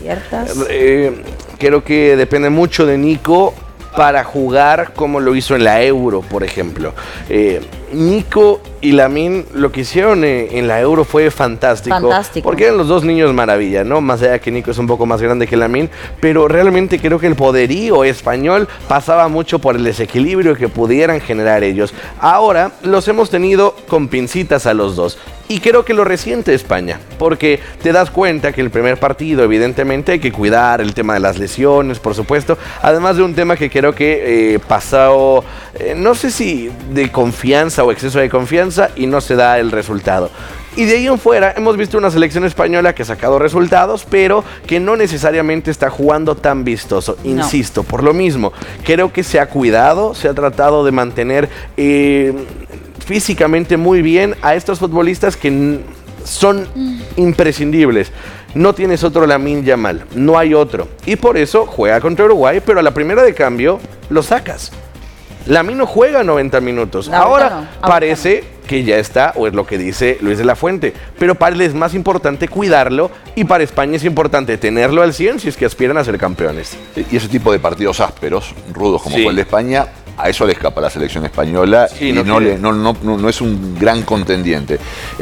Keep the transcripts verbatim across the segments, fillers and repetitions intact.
Eh, creo que depende mucho de Nico para jugar como lo hizo en la Euro, por ejemplo. Eh, Nico y Lamine lo que hicieron en la Euro fue fantástico. Fantástico. Porque eran los dos niños maravilla, ¿no? Más allá que Nico es un poco más grande que Lamine, pero realmente creo que el poderío español pasaba mucho por el desequilibrio que pudieran generar ellos. Ahora los hemos tenido con pincitas a los dos. Y creo que lo resiente España, porque te das cuenta que el primer partido, evidentemente, hay que cuidar el tema de las lesiones, por supuesto. Además de un tema que creo que eh, pasado, eh, no sé si de confianza o exceso de confianza, y no se da el resultado. Y de ahí en fuera hemos visto una selección española que ha sacado resultados, pero que no necesariamente está jugando tan vistoso. Insisto, no. Por lo mismo, creo que se ha cuidado, se ha tratado de mantener eh, físicamente muy bien a estos futbolistas que son mm. imprescindibles. No tienes otro Lamine Yamal, no hay otro. Y por eso juega contra Uruguay, pero a la primera de cambio lo sacas. Lamine no juega noventa minutos. No, Ahora no, parece no. que ya está, o es lo que dice Luis de la Fuente, pero para él es más importante cuidarlo y para España es importante tenerlo al cien si es que aspiran a ser campeones. Y ese tipo de partidos ásperos, rudos como sí. fue el de España, a eso le escapa la selección española sí, y no, no, le, no, no, no es un gran contendiente.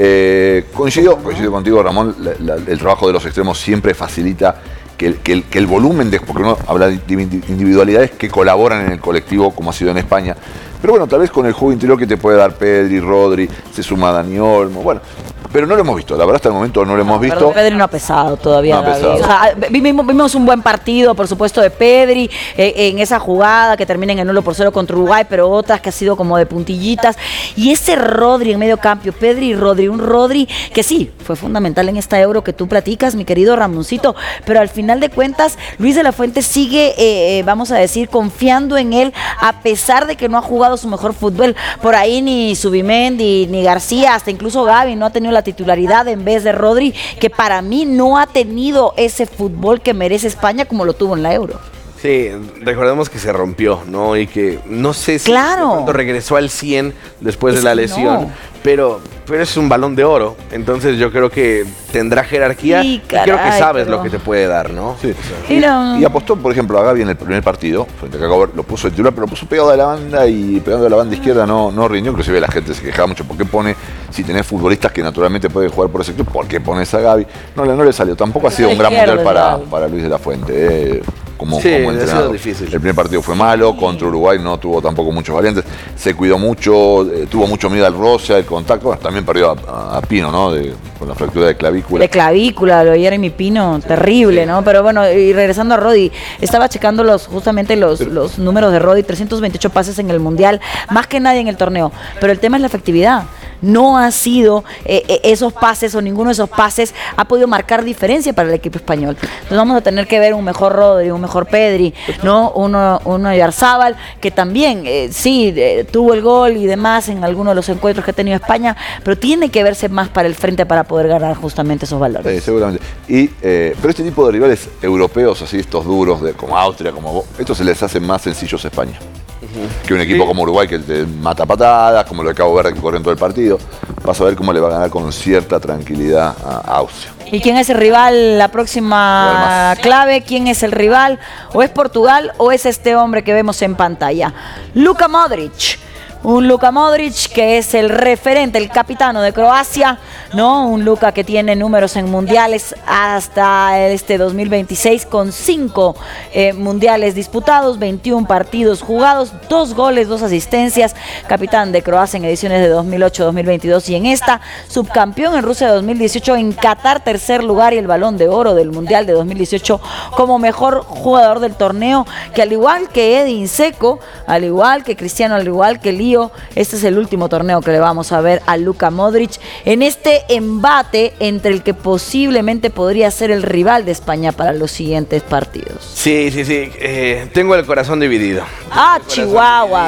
Eh, coincido, coincido contigo, Ramón, la, la, el trabajo de los extremos siempre facilita que el, que el, que el volumen, de, porque uno habla de individualidades que colaboran en el colectivo, como ha sido en España. Pero bueno, tal vez con el juego interior que te puede dar Pedri, Rodri, se suma Dani Olmo, bueno. Pero no lo hemos visto, la verdad hasta el momento no lo hemos no, visto. Pero Pedri no ha pesado todavía. No ha pesado. O sea, vimos, vimos un buen partido, por supuesto, de Pedri eh, en esa jugada que termina en el uno por cero contra Uruguay, pero otras que ha sido como de puntillitas. Y ese Rodri en medio campo, Pedri y Rodri, un Rodri que sí, fue fundamental en esta Euro que tú platicas, mi querido Ramoncito, pero al final de cuentas, Luis de la Fuente sigue, eh, vamos a decir, confiando en él, a pesar de que no ha jugado su mejor fútbol. Por ahí ni Zubimendi, ni García, hasta incluso Gavi no ha tenido la titularidad en vez de Rodri, que para mí no ha tenido ese fútbol que merece España como lo tuvo en la Euro. Sí, recordemos que se rompió, ¿no? Y que no sé si claro. cuando regresó al cien después es de la lesión, no. pero, pero es un balón de oro, entonces yo creo que tendrá jerarquía sí, y caray, creo que sabes pero... lo que te puede dar, ¿no? Sí. Sí, no. Y, y apostó, por ejemplo, a Gavi en el primer partido, frente a Cacao, lo puso de titular, pero lo puso pegado a la banda y pegando a la banda izquierda no, no rindió. Inclusive la gente se quejaba mucho, ¿por qué pone, si tenés futbolistas que naturalmente pueden jugar por ese club, por qué pones a Gavi? No, no le salió, tampoco ha sido un gran mundial para, para Luis de la Fuente, eh. Como, sí, como entrenador. Difícil. El primer partido fue malo, contra Uruguay no tuvo tampoco muchos valientes, se cuidó mucho, eh, tuvo mucho miedo al roce, al contacto, bueno, también perdió a, a Pino, ¿no? De, con la fractura de clavícula. De clavícula, lo de Jeremy Pino, terrible, sí. ¿no? Pero bueno, y regresando a Rodri, estaba checando los justamente los, pero, los números de Rodri, trescientos veintiocho pases en el Mundial, más que nadie en el torneo, pero el tema es la efectividad. No ha sido eh, esos pases o ninguno de esos pases ha podido marcar diferencia para el equipo español. Entonces vamos a tener que ver un mejor Rodri, un mejor Pedri, ¿no? Uno, uno de Yarzábal, que también eh, sí eh, tuvo el gol y demás en algunos de los encuentros que ha tenido España, pero tiene que verse más para el frente para poder ganar justamente esos valores. Sí, seguramente. Y, eh, pero este tipo de rivales europeos, así estos duros, de, como Austria, como estos se les hace más sencillos a España. Que un equipo sí. como Uruguay que te mata patadas, como lo de Cabo Verde que corre en todo el partido. Vas a ver cómo le va a ganar con cierta tranquilidad a Austria. ¿Y quién es el rival la próxima clave? ¿Quién es el rival? ¿O es Portugal o es este hombre que vemos en pantalla? Luka Modric. Un Luka Modric que es el referente, el capitano de Croacia, ¿no? Un Luka que tiene números en mundiales hasta este dos mil veintiséis con cinco eh, mundiales disputados, veintiún partidos jugados, dos goles, dos asistencias, capitán de Croacia en ediciones de dos mil ocho, dos mil veintidós y en esta, subcampeón en Rusia de dos mil dieciocho, en Qatar tercer lugar y el Balón de Oro del Mundial de dos mil dieciocho como mejor jugador del torneo, que al igual que Edin Dzeko, al igual que Cristiano, al igual que Lío, este es el último torneo que le vamos a ver a Luka Modric en este embate entre el que posiblemente podría ser el rival de España para los siguientes partidos. Sí, sí, sí. Eh, tengo el corazón dividido. Ah, Chihuahua.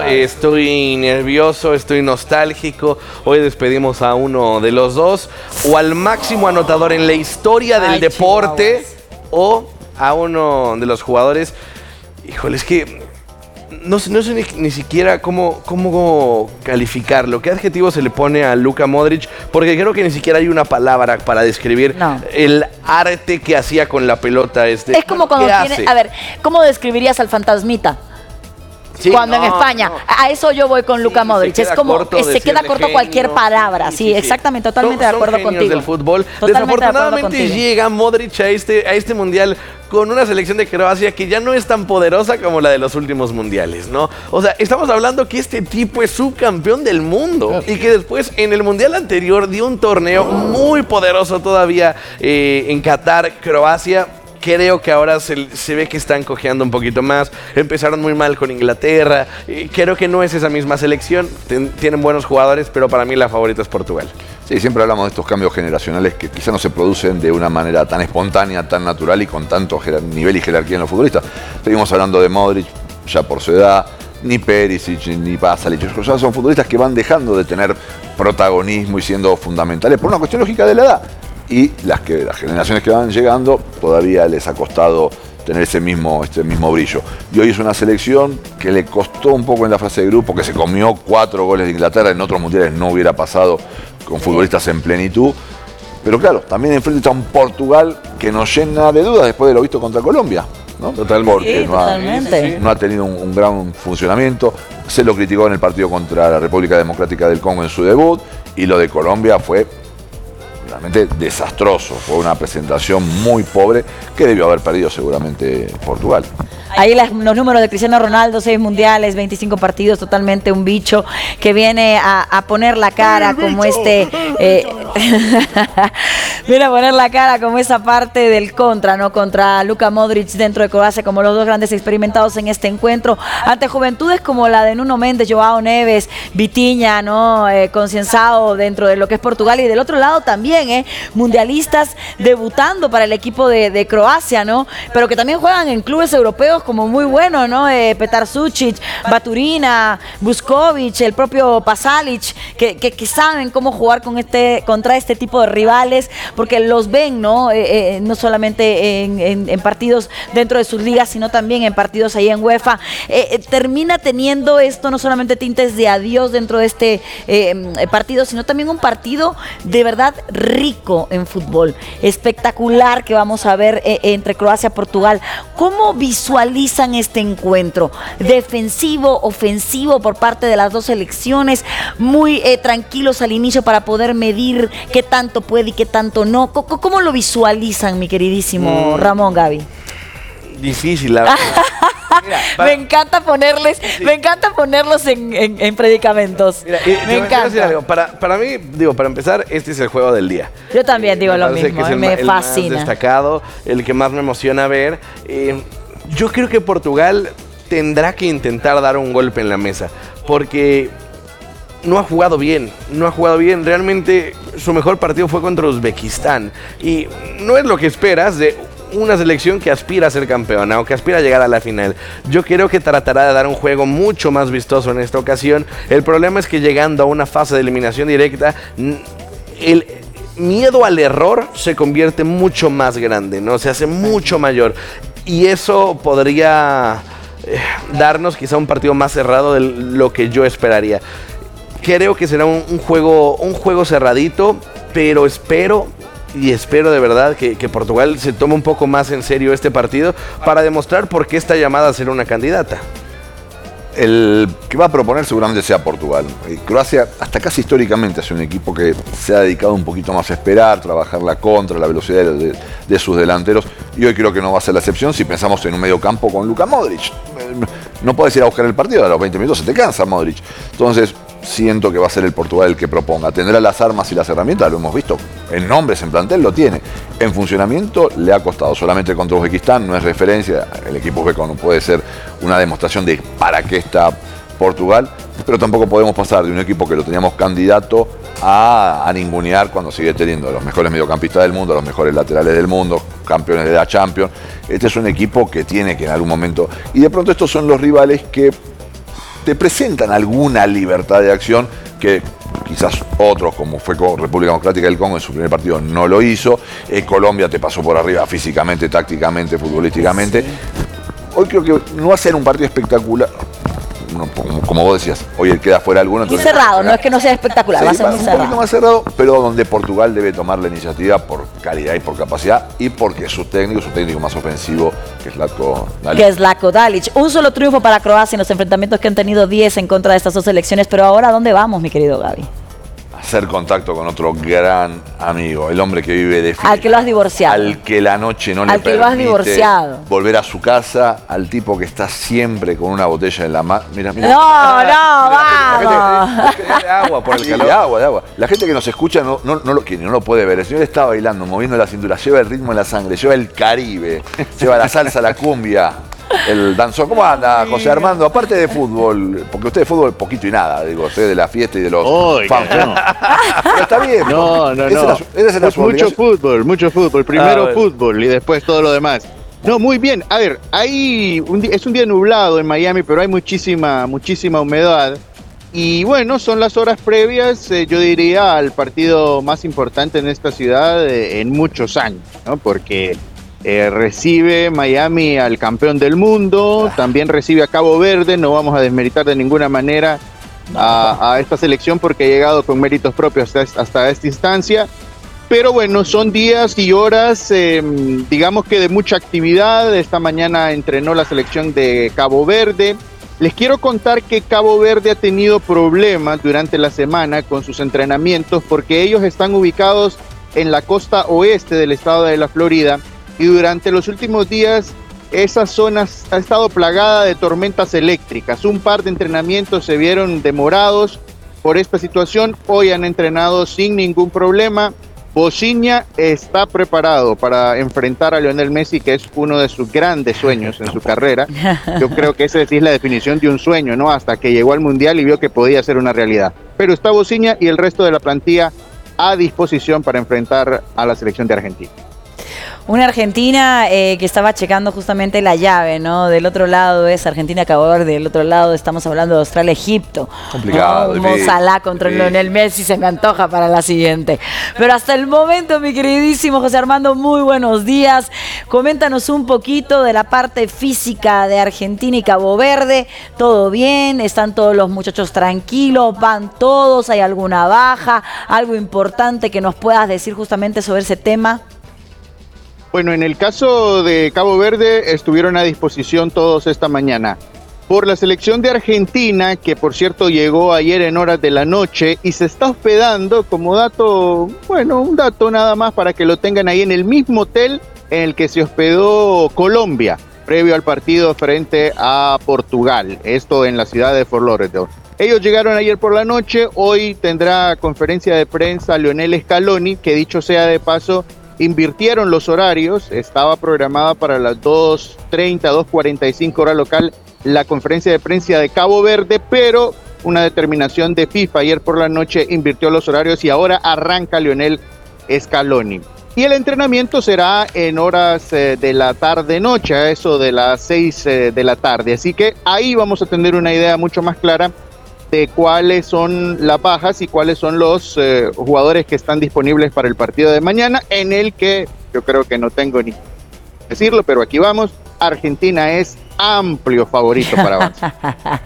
Estoy nervioso, estoy nostálgico. Hoy despedimos a uno de los dos, o al máximo anotador en la historia del Ay, deporte, Chihuahuas. O a uno de los jugadores. Híjole, es que No, no sé ni, ni siquiera cómo, cómo calificarlo, qué adjetivo se le pone a Luka Modric, porque creo que ni siquiera hay una palabra para describir no. el arte que hacía con la pelota. Este. Es como cuando tiene, hace? a ver, ¿cómo describirías al fantasmita? Sí, cuando no, en España, no. a eso yo voy con sí, Luka Modric, es como se queda corto genio, cualquier palabra, sí, sí, sí exactamente, totalmente son, de acuerdo son contigo. Del fútbol. Totalmente Desafortunadamente de llega Modric a este, a este mundial con una selección de Croacia que ya no es tan poderosa como la de los últimos mundiales, ¿no? O sea, estamos hablando que este tipo es subcampeón del mundo y que después en el mundial anterior dio un torneo muy poderoso todavía eh, en Qatar, Croacia. Creo que ahora se, se ve que están cojeando un poquito más. Empezaron muy mal con Inglaterra. Y creo que no es esa misma selección. Ten, tienen buenos jugadores, pero para mí la favorita es Portugal. Sí, siempre hablamos de estos cambios generacionales que quizá no se producen de una manera tan espontánea, tan natural y con tanto nivel y jerarquía en los futbolistas. Seguimos hablando de Modric, ya por su edad, ni Perisic, ni Pasalic. Ya son futbolistas que van dejando de tener protagonismo y siendo fundamentales por una cuestión lógica de la edad. Y las, que, las generaciones que van llegando todavía les ha costado tener ese mismo, este mismo brillo. Y hoy es una selección que le costó un poco en la fase de grupo, que se comió cuatro goles de Inglaterra, en otros mundiales no hubiera pasado con futbolistas en plenitud. Pero claro, también enfrenta a un Portugal que nos llena de dudas después de lo visto contra Colombia, ¿no? Totalmente. Porque sí, no, ha, no ha tenido un, un gran funcionamiento. Se lo criticó en el partido contra la República Democrática del Congo en su debut, y lo de Colombia fue realmente desastroso, fue una presentación muy pobre que debió haber perdido seguramente Portugal. Ahí las, los números de Cristiano Ronaldo, seis mundiales, veinticinco partidos, totalmente un bicho que viene a, a poner la cara como este, eh, viene a poner la cara como esa parte del contra, ¿no? Contra Luka Modric dentro de Croacia, como los dos grandes experimentados en este encuentro, ante juventudes como la de Nuno Mendes, Joao Neves, Vitinha, ¿no? Eh, Concienzao dentro de lo que es Portugal, y del otro lado también, ¿eh? Mundialistas debutando para el equipo de, de Croacia, ¿no? Pero que también juegan en clubes europeos como muy bueno, ¿no? Eh, Petar Sučić, Baturina, Vuskovic, el propio Pasalic, que, que, que saben cómo jugar con este, contra este tipo de rivales, porque los ven, ¿no? Eh, eh, no solamente en, en, en partidos dentro de sus ligas, sino también en partidos ahí en UEFA. Eh, eh, termina teniendo esto no solamente tintes de adiós dentro de este eh, partido, sino también un partido de verdad rico en fútbol, espectacular que vamos a ver eh, entre Croacia y Portugal. ¿Cómo visualizan este encuentro? Defensivo, ofensivo por parte de las dos selecciones, muy eh, tranquilos al inicio para poder medir qué tanto puede y qué tanto no. ¿Cómo, cómo lo visualizan, mi queridísimo mm. Ramón, Gaby? Difícil, la verdad. Mira, para... Me encanta ponerles, sí. me encanta ponerlos en, en, en predicamentos. Mira, y, me encanta. Algo. Para, para mí, digo, para empezar, este es el juego del día. Yo también eh, digo lo mismo, que es el, me el fascina. El más destacado, el que más me emociona ver. Eh, yo creo que Portugal tendrá que intentar dar un golpe en la mesa, porque no ha jugado bien, no ha jugado bien. Realmente su mejor partido fue contra Uzbekistán, y no es lo que esperas de una selección que aspira a ser campeona o que aspira a llegar a la final. Yo creo que tratará de dar un juego mucho más vistoso en esta ocasión. El problema es que llegando a una fase de eliminación directa, el miedo al error se convierte mucho más grande, ¿no? Se hace mucho mayor, y eso podría eh, darnos quizá un partido más cerrado de lo que yo esperaría. Creo que será un, un juego un juego cerradito, pero espero y espero de verdad que, que Portugal se tome un poco más en serio este partido para demostrar por qué está llamada a ser una candidata. El que va a proponer seguramente sea Portugal. Croacia, hasta casi históricamente, es un equipo que se ha dedicado un poquito más a esperar, trabajar la contra, la velocidad de, de sus delanteros, y hoy creo que no va a ser la excepción si pensamos en un medio campo con Luka Modric. No puedes ir a buscar el partido, a los veinte minutos se te cansa Modric. Entonces, siento que va a ser el Portugal el que proponga. Tendrá las armas y las herramientas, lo hemos visto. En nombres, en plantel, lo tiene. En funcionamiento le ha costado. Solamente contra Uzbekistán no es referencia. El equipo uzbeco puede ser una demostración de para qué está Portugal, pero tampoco podemos pasar de un equipo que lo teníamos candidato a, a ningunear cuando sigue teniendo a los mejores mediocampistas del mundo, a los mejores laterales del mundo, campeones de la Champions. Este es un equipo que tiene que en algún momento... Y de pronto estos son los rivales que te presentan alguna libertad de acción que quizás otros, como fue con República Democrática del Congo en su primer partido, no lo hizo. Eh, Colombia te pasó por arriba físicamente, tácticamente, futbolísticamente. Sí. Hoy creo que no va a ser un partido espectacular, no, como, como vos decías, hoy queda fuera alguno. Muy cerrado, no es que no sea espectacular, sí, va a ser va muy un cerrado. poquito más cerrado, pero donde Portugal debe tomar la iniciativa por calidad y por capacidad y porque su técnico, su técnico más ofensivo, que es Zlatko Dalic. Que es Zlatko Dalic. Un solo triunfo para Croacia en los enfrentamientos que han tenido diez en contra de estas dos selecciones, pero ahora ¿a dónde vamos, mi querido Gaby? Hacer contacto con otro gran amigo, el hombre que vive de fiesta. Al que lo has divorciado. Al que la noche no le Al que lo has divorciado. volver a su casa, al tipo que está siempre con una botella en la mano. Mira, mira. No, no, vamos. De agua por el Sí, calor. de agua, de agua. La gente que nos escucha no, no, no, lo, que no lo puede ver. El señor está bailando, moviendo la cintura, lleva el ritmo en la sangre, lleva el Caribe, lleva la salsa, la cumbia, el danzón. ¿Cómo anda, José Armando? Aparte de fútbol, porque usted de fútbol poquito y nada, digo, sé de la fiesta y de los Oiga, fans. no. Pero está bien. No, no, Esa no. era su- esa era su Mucho obligación. fútbol, mucho fútbol. Primero Ah, bueno. fútbol y después todo lo demás. No, muy bien. A ver, hay un di- es un día nublado en Miami, pero hay muchísima, muchísima humedad. Y bueno, son las horas previas, eh, yo diría, al partido más importante en esta ciudad eh, en muchos años, ¿no? Porque eh, recibe Miami al campeón del mundo, también recibe a Cabo Verde, no vamos a desmeritar de ninguna manera a, a esta selección porque ha llegado con méritos propios hasta, hasta esta instancia. Pero bueno, son días y horas, eh, digamos que de mucha actividad. Esta mañana entrenó la selección de Cabo Verde. Les quiero contar que Cabo Verde ha tenido problemas durante la semana con sus entrenamientos porque ellos están ubicados en la costa oeste del estado de la Florida y durante los últimos días esa zona ha estado plagada de tormentas eléctricas. Un par de entrenamientos se vieron demorados por esta situación. Hoy han entrenado sin ningún problema. Bociña está preparado para enfrentar a Lionel Messi, que es uno de sus grandes sueños en su carrera. Yo creo que esa es la definición de un sueño, ¿no? Hasta que llegó al Mundial y vio que podía ser una realidad. Pero está Bociña y el resto de la plantilla a disposición para enfrentar a la selección de Argentina. Una Argentina eh, que estaba checando justamente la llave, ¿no? Del otro lado es Argentina-Cabo Verde, del otro lado estamos hablando de Australia-Egipto. Complicado, ¿no? Mo difícil, Salah contra difícil. Lionel Messi se me antoja para la siguiente. Pero hasta el momento, mi queridísimo José Armando, muy buenos días. Coméntanos un poquito de la parte física de Argentina y Cabo Verde. ¿Todo bien? ¿Están todos los muchachos tranquilos? ¿Van todos? ¿Hay alguna baja? ¿Algo importante que nos puedas decir justamente sobre ese tema? Bueno, en el caso de Cabo Verde estuvieron a disposición todos esta mañana. Por la selección de Argentina, que por cierto llegó ayer en horas de la noche y se está hospedando como dato, bueno, un dato nada más para que lo tengan ahí en el mismo hotel en el que se hospedó Colombia, previo al partido frente a Portugal, esto en la ciudad de Fort Lauderdale. Ellos llegaron ayer por la noche, hoy tendrá conferencia de prensa Lionel Scaloni, que dicho sea de paso, invirtieron los horarios, estaba programada para las dos treinta, dos cuarenta y cinco hora local la conferencia de prensa de Cabo Verde, pero una determinación de FIFA ayer por la noche invirtió los horarios y ahora arranca Lionel Scaloni. Y el entrenamiento será en horas eh, de la tarde-noche, a eso de las seis eh, de la tarde, así que ahí vamos a tener una idea mucho más clara de cuáles son las bajas y cuáles son los eh, jugadores que están disponibles para el partido de mañana, en el que yo creo que no tengo ni decirlo, pero aquí vamos, Argentina es amplio favorito para avanzar.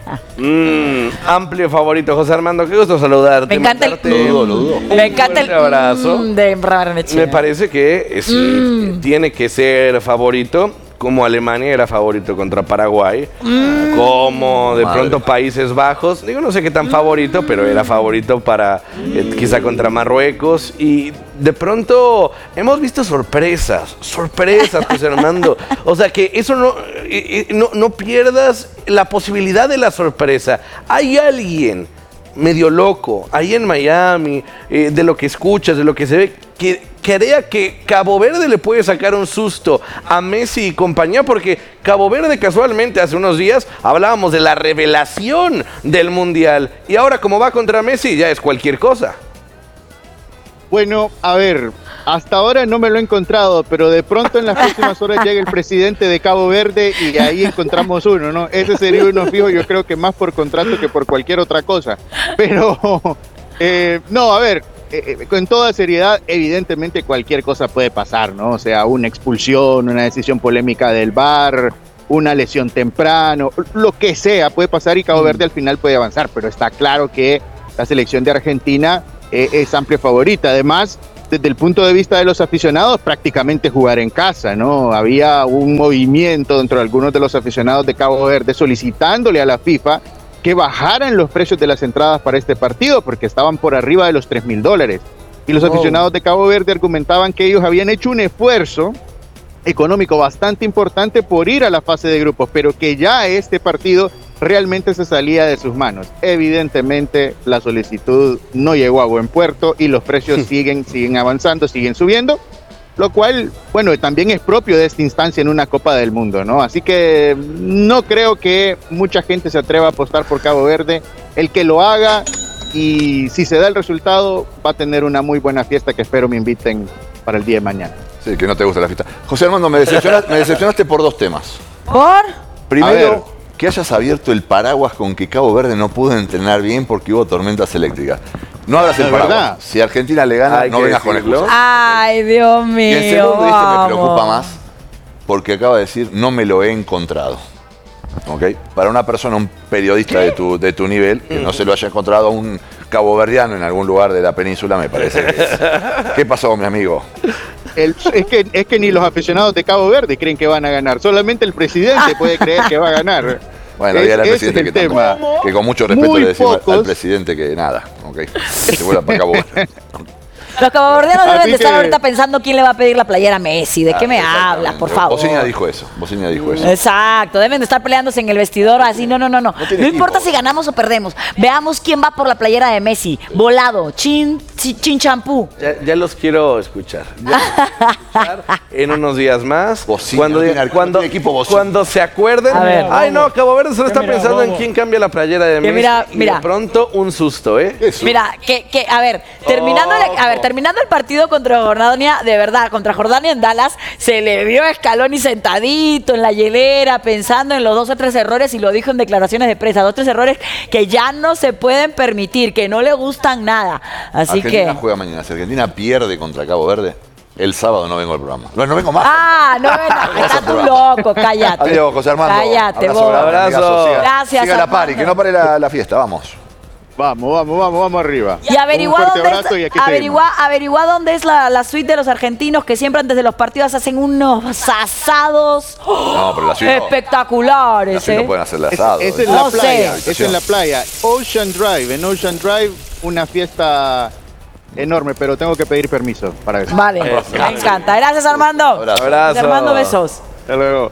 Mm, amplio favorito, José Armando. Qué gusto saludarte. Me encanta el... mandarte Lo dudo, lo dudo. Me encanta el... fuerte abrazo. mm de Barrenechea. Me parece que eh, sí, Mm. tiene que ser favorito, como Alemania era favorito contra Paraguay, Mm. como de Madre pronto mía. Países Bajos, digo no sé qué tan favorito, pero era favorito para eh, quizá contra Marruecos y de pronto hemos visto sorpresas, sorpresas, José Armando, o sea que eso no, eh, eh, no, no pierdas la posibilidad de la sorpresa. Hay alguien medio loco, ahí en Miami, eh, de lo que escuchas, de lo que se ve, que crea que Cabo Verde le puede sacar un susto a Messi y compañía, porque Cabo Verde casualmente hace unos días hablábamos de la revelación del Mundial, y ahora como va contra Messi ya es cualquier cosa. Bueno, a ver, hasta ahora no me lo he encontrado, pero de pronto en las próximas horas llega el presidente de Cabo Verde y ahí encontramos uno, ¿no? Ese sería uno fijo, yo creo que más por contrato que por cualquier otra cosa. Pero, eh, no, a ver, eh, con toda seriedad, evidentemente cualquier cosa puede pasar, ¿no? O sea, una expulsión, una decisión polémica del V A R, una lesión temprano, lo que sea puede pasar y Cabo Verde al final puede avanzar, pero está claro que la selección de Argentina eh, es amplia favorita. Además, desde el punto de vista de los aficionados, prácticamente jugar en casa, ¿no? Había un movimiento dentro de algunos de los aficionados de Cabo Verde solicitándole a la FIFA que bajaran los precios de las entradas para este partido, porque estaban por arriba de los tres mil dólares. Y los aficionados de Cabo Verde argumentaban que ellos habían hecho un esfuerzo económico bastante importante por ir a la fase de grupos, pero que ya este partido realmente se salía de sus manos. Evidentemente la solicitud no llegó a buen puerto y los precios siguen, siguen avanzando, siguen subiendo, lo cual, bueno, también es propio de esta instancia en una Copa del Mundo, ¿no? Así que no creo que mucha gente se atreva a apostar por Cabo Verde. El que lo haga, y si se da el resultado, va a tener una muy buena fiesta que espero me inviten para el día de mañana. Sí, que no te gusta la fiesta. José Armando, me decepcionaste, me decepcionaste por dos temas. ¿Por? Primero, que hayas abierto el paraguas con que Cabo Verde no pudo entrenar bien porque hubo tormentas eléctricas. No abras el Es paraguas. verdad. Si Argentina le gana, Hay no que vengas con decirlo. excusas. Ay, Dios mío. Y el segundo, este me vamos. preocupa más, porque acaba de decir, no me lo he encontrado. ¿Ok? Para una persona, un periodista de tu, de tu nivel, que no se lo haya encontrado a un caboverdiano en algún lugar de la península, me parece que es. ¿Qué pasó, mi amigo? El, es, que, es que ni los aficionados de Cabo Verde creen que van a ganar, solamente el presidente puede creer que va a ganar. Bueno, Es- dígale al ese presidente es el que, tema. tampoco- que con mucho respeto Muy le decimos al- al pocos- presidente que nada, ¿ok? Que se vuelva para Cabo Verde. Los caboverdianos deben Así de estar que- ahorita pensando quién le va a pedir la playera a Messi. ¿De qué me Ah, hablas, por exactamente. favor? Bociña dijo eso, Bociña dijo eso. Exacto, deben de estar peleándose en el vestidor así. No, no, no, no. No, tiene importa equipo. si ganamos o perdemos. Veamos quién va por la playera de Messi. Volado, chin, chi- chin champú. Ya, ya los quiero escuchar. Ya los quiero escuchar en unos días más. Bocina, cuando, no tiene- no cuando, tiene equipo Bocina. cuando se acuerden. A ver, Ay, no, Cabo Verde solo está mira, pensando en vamos. quién cambia la playera de Que Messi. mira, y mira. de pronto un susto, ¿eh? Eso. Mira, que, que, a ver, terminando, el- a ver, terminando el partido contra Jordania, de verdad, contra Jordania en Dallas, se le vio a Scaloni sentadito en la hielera, pensando en los dos o tres errores, y lo dijo en declaraciones de prensa, dos o tres errores que ya no se pueden permitir, que no le gustan nada. Así Argentina que... juega mañana. Si Argentina pierde contra Cabo Verde, el sábado no vengo al programa. No, no vengo más. Ah, no, no, estás tú loco, cállate. Adiós, José Armando. Cállate, Abrazo vos. grande, Abrazo. amigazo. Siga- Gracias, Siga la Armando. pari, que no pare la, la fiesta, vamos. Vamos, vamos, vamos, vamos arriba. Y averigua Un fuerte dónde, abrazo es, y aquí averigua, averigua dónde es la, la suite de los argentinos, que siempre antes de los partidos hacen unos asados No, pero la suite no. espectaculares. Así ¿eh? no pueden hacer el Es, asado. es en No la sé. playa, es en la playa. Ocean Drive, en Ocean Drive, una fiesta enorme, pero tengo que pedir permiso para eso. Vale, Eso. me encanta. Gracias, Armando. Abrazo. Abrazo. Armando, besos. Hasta luego.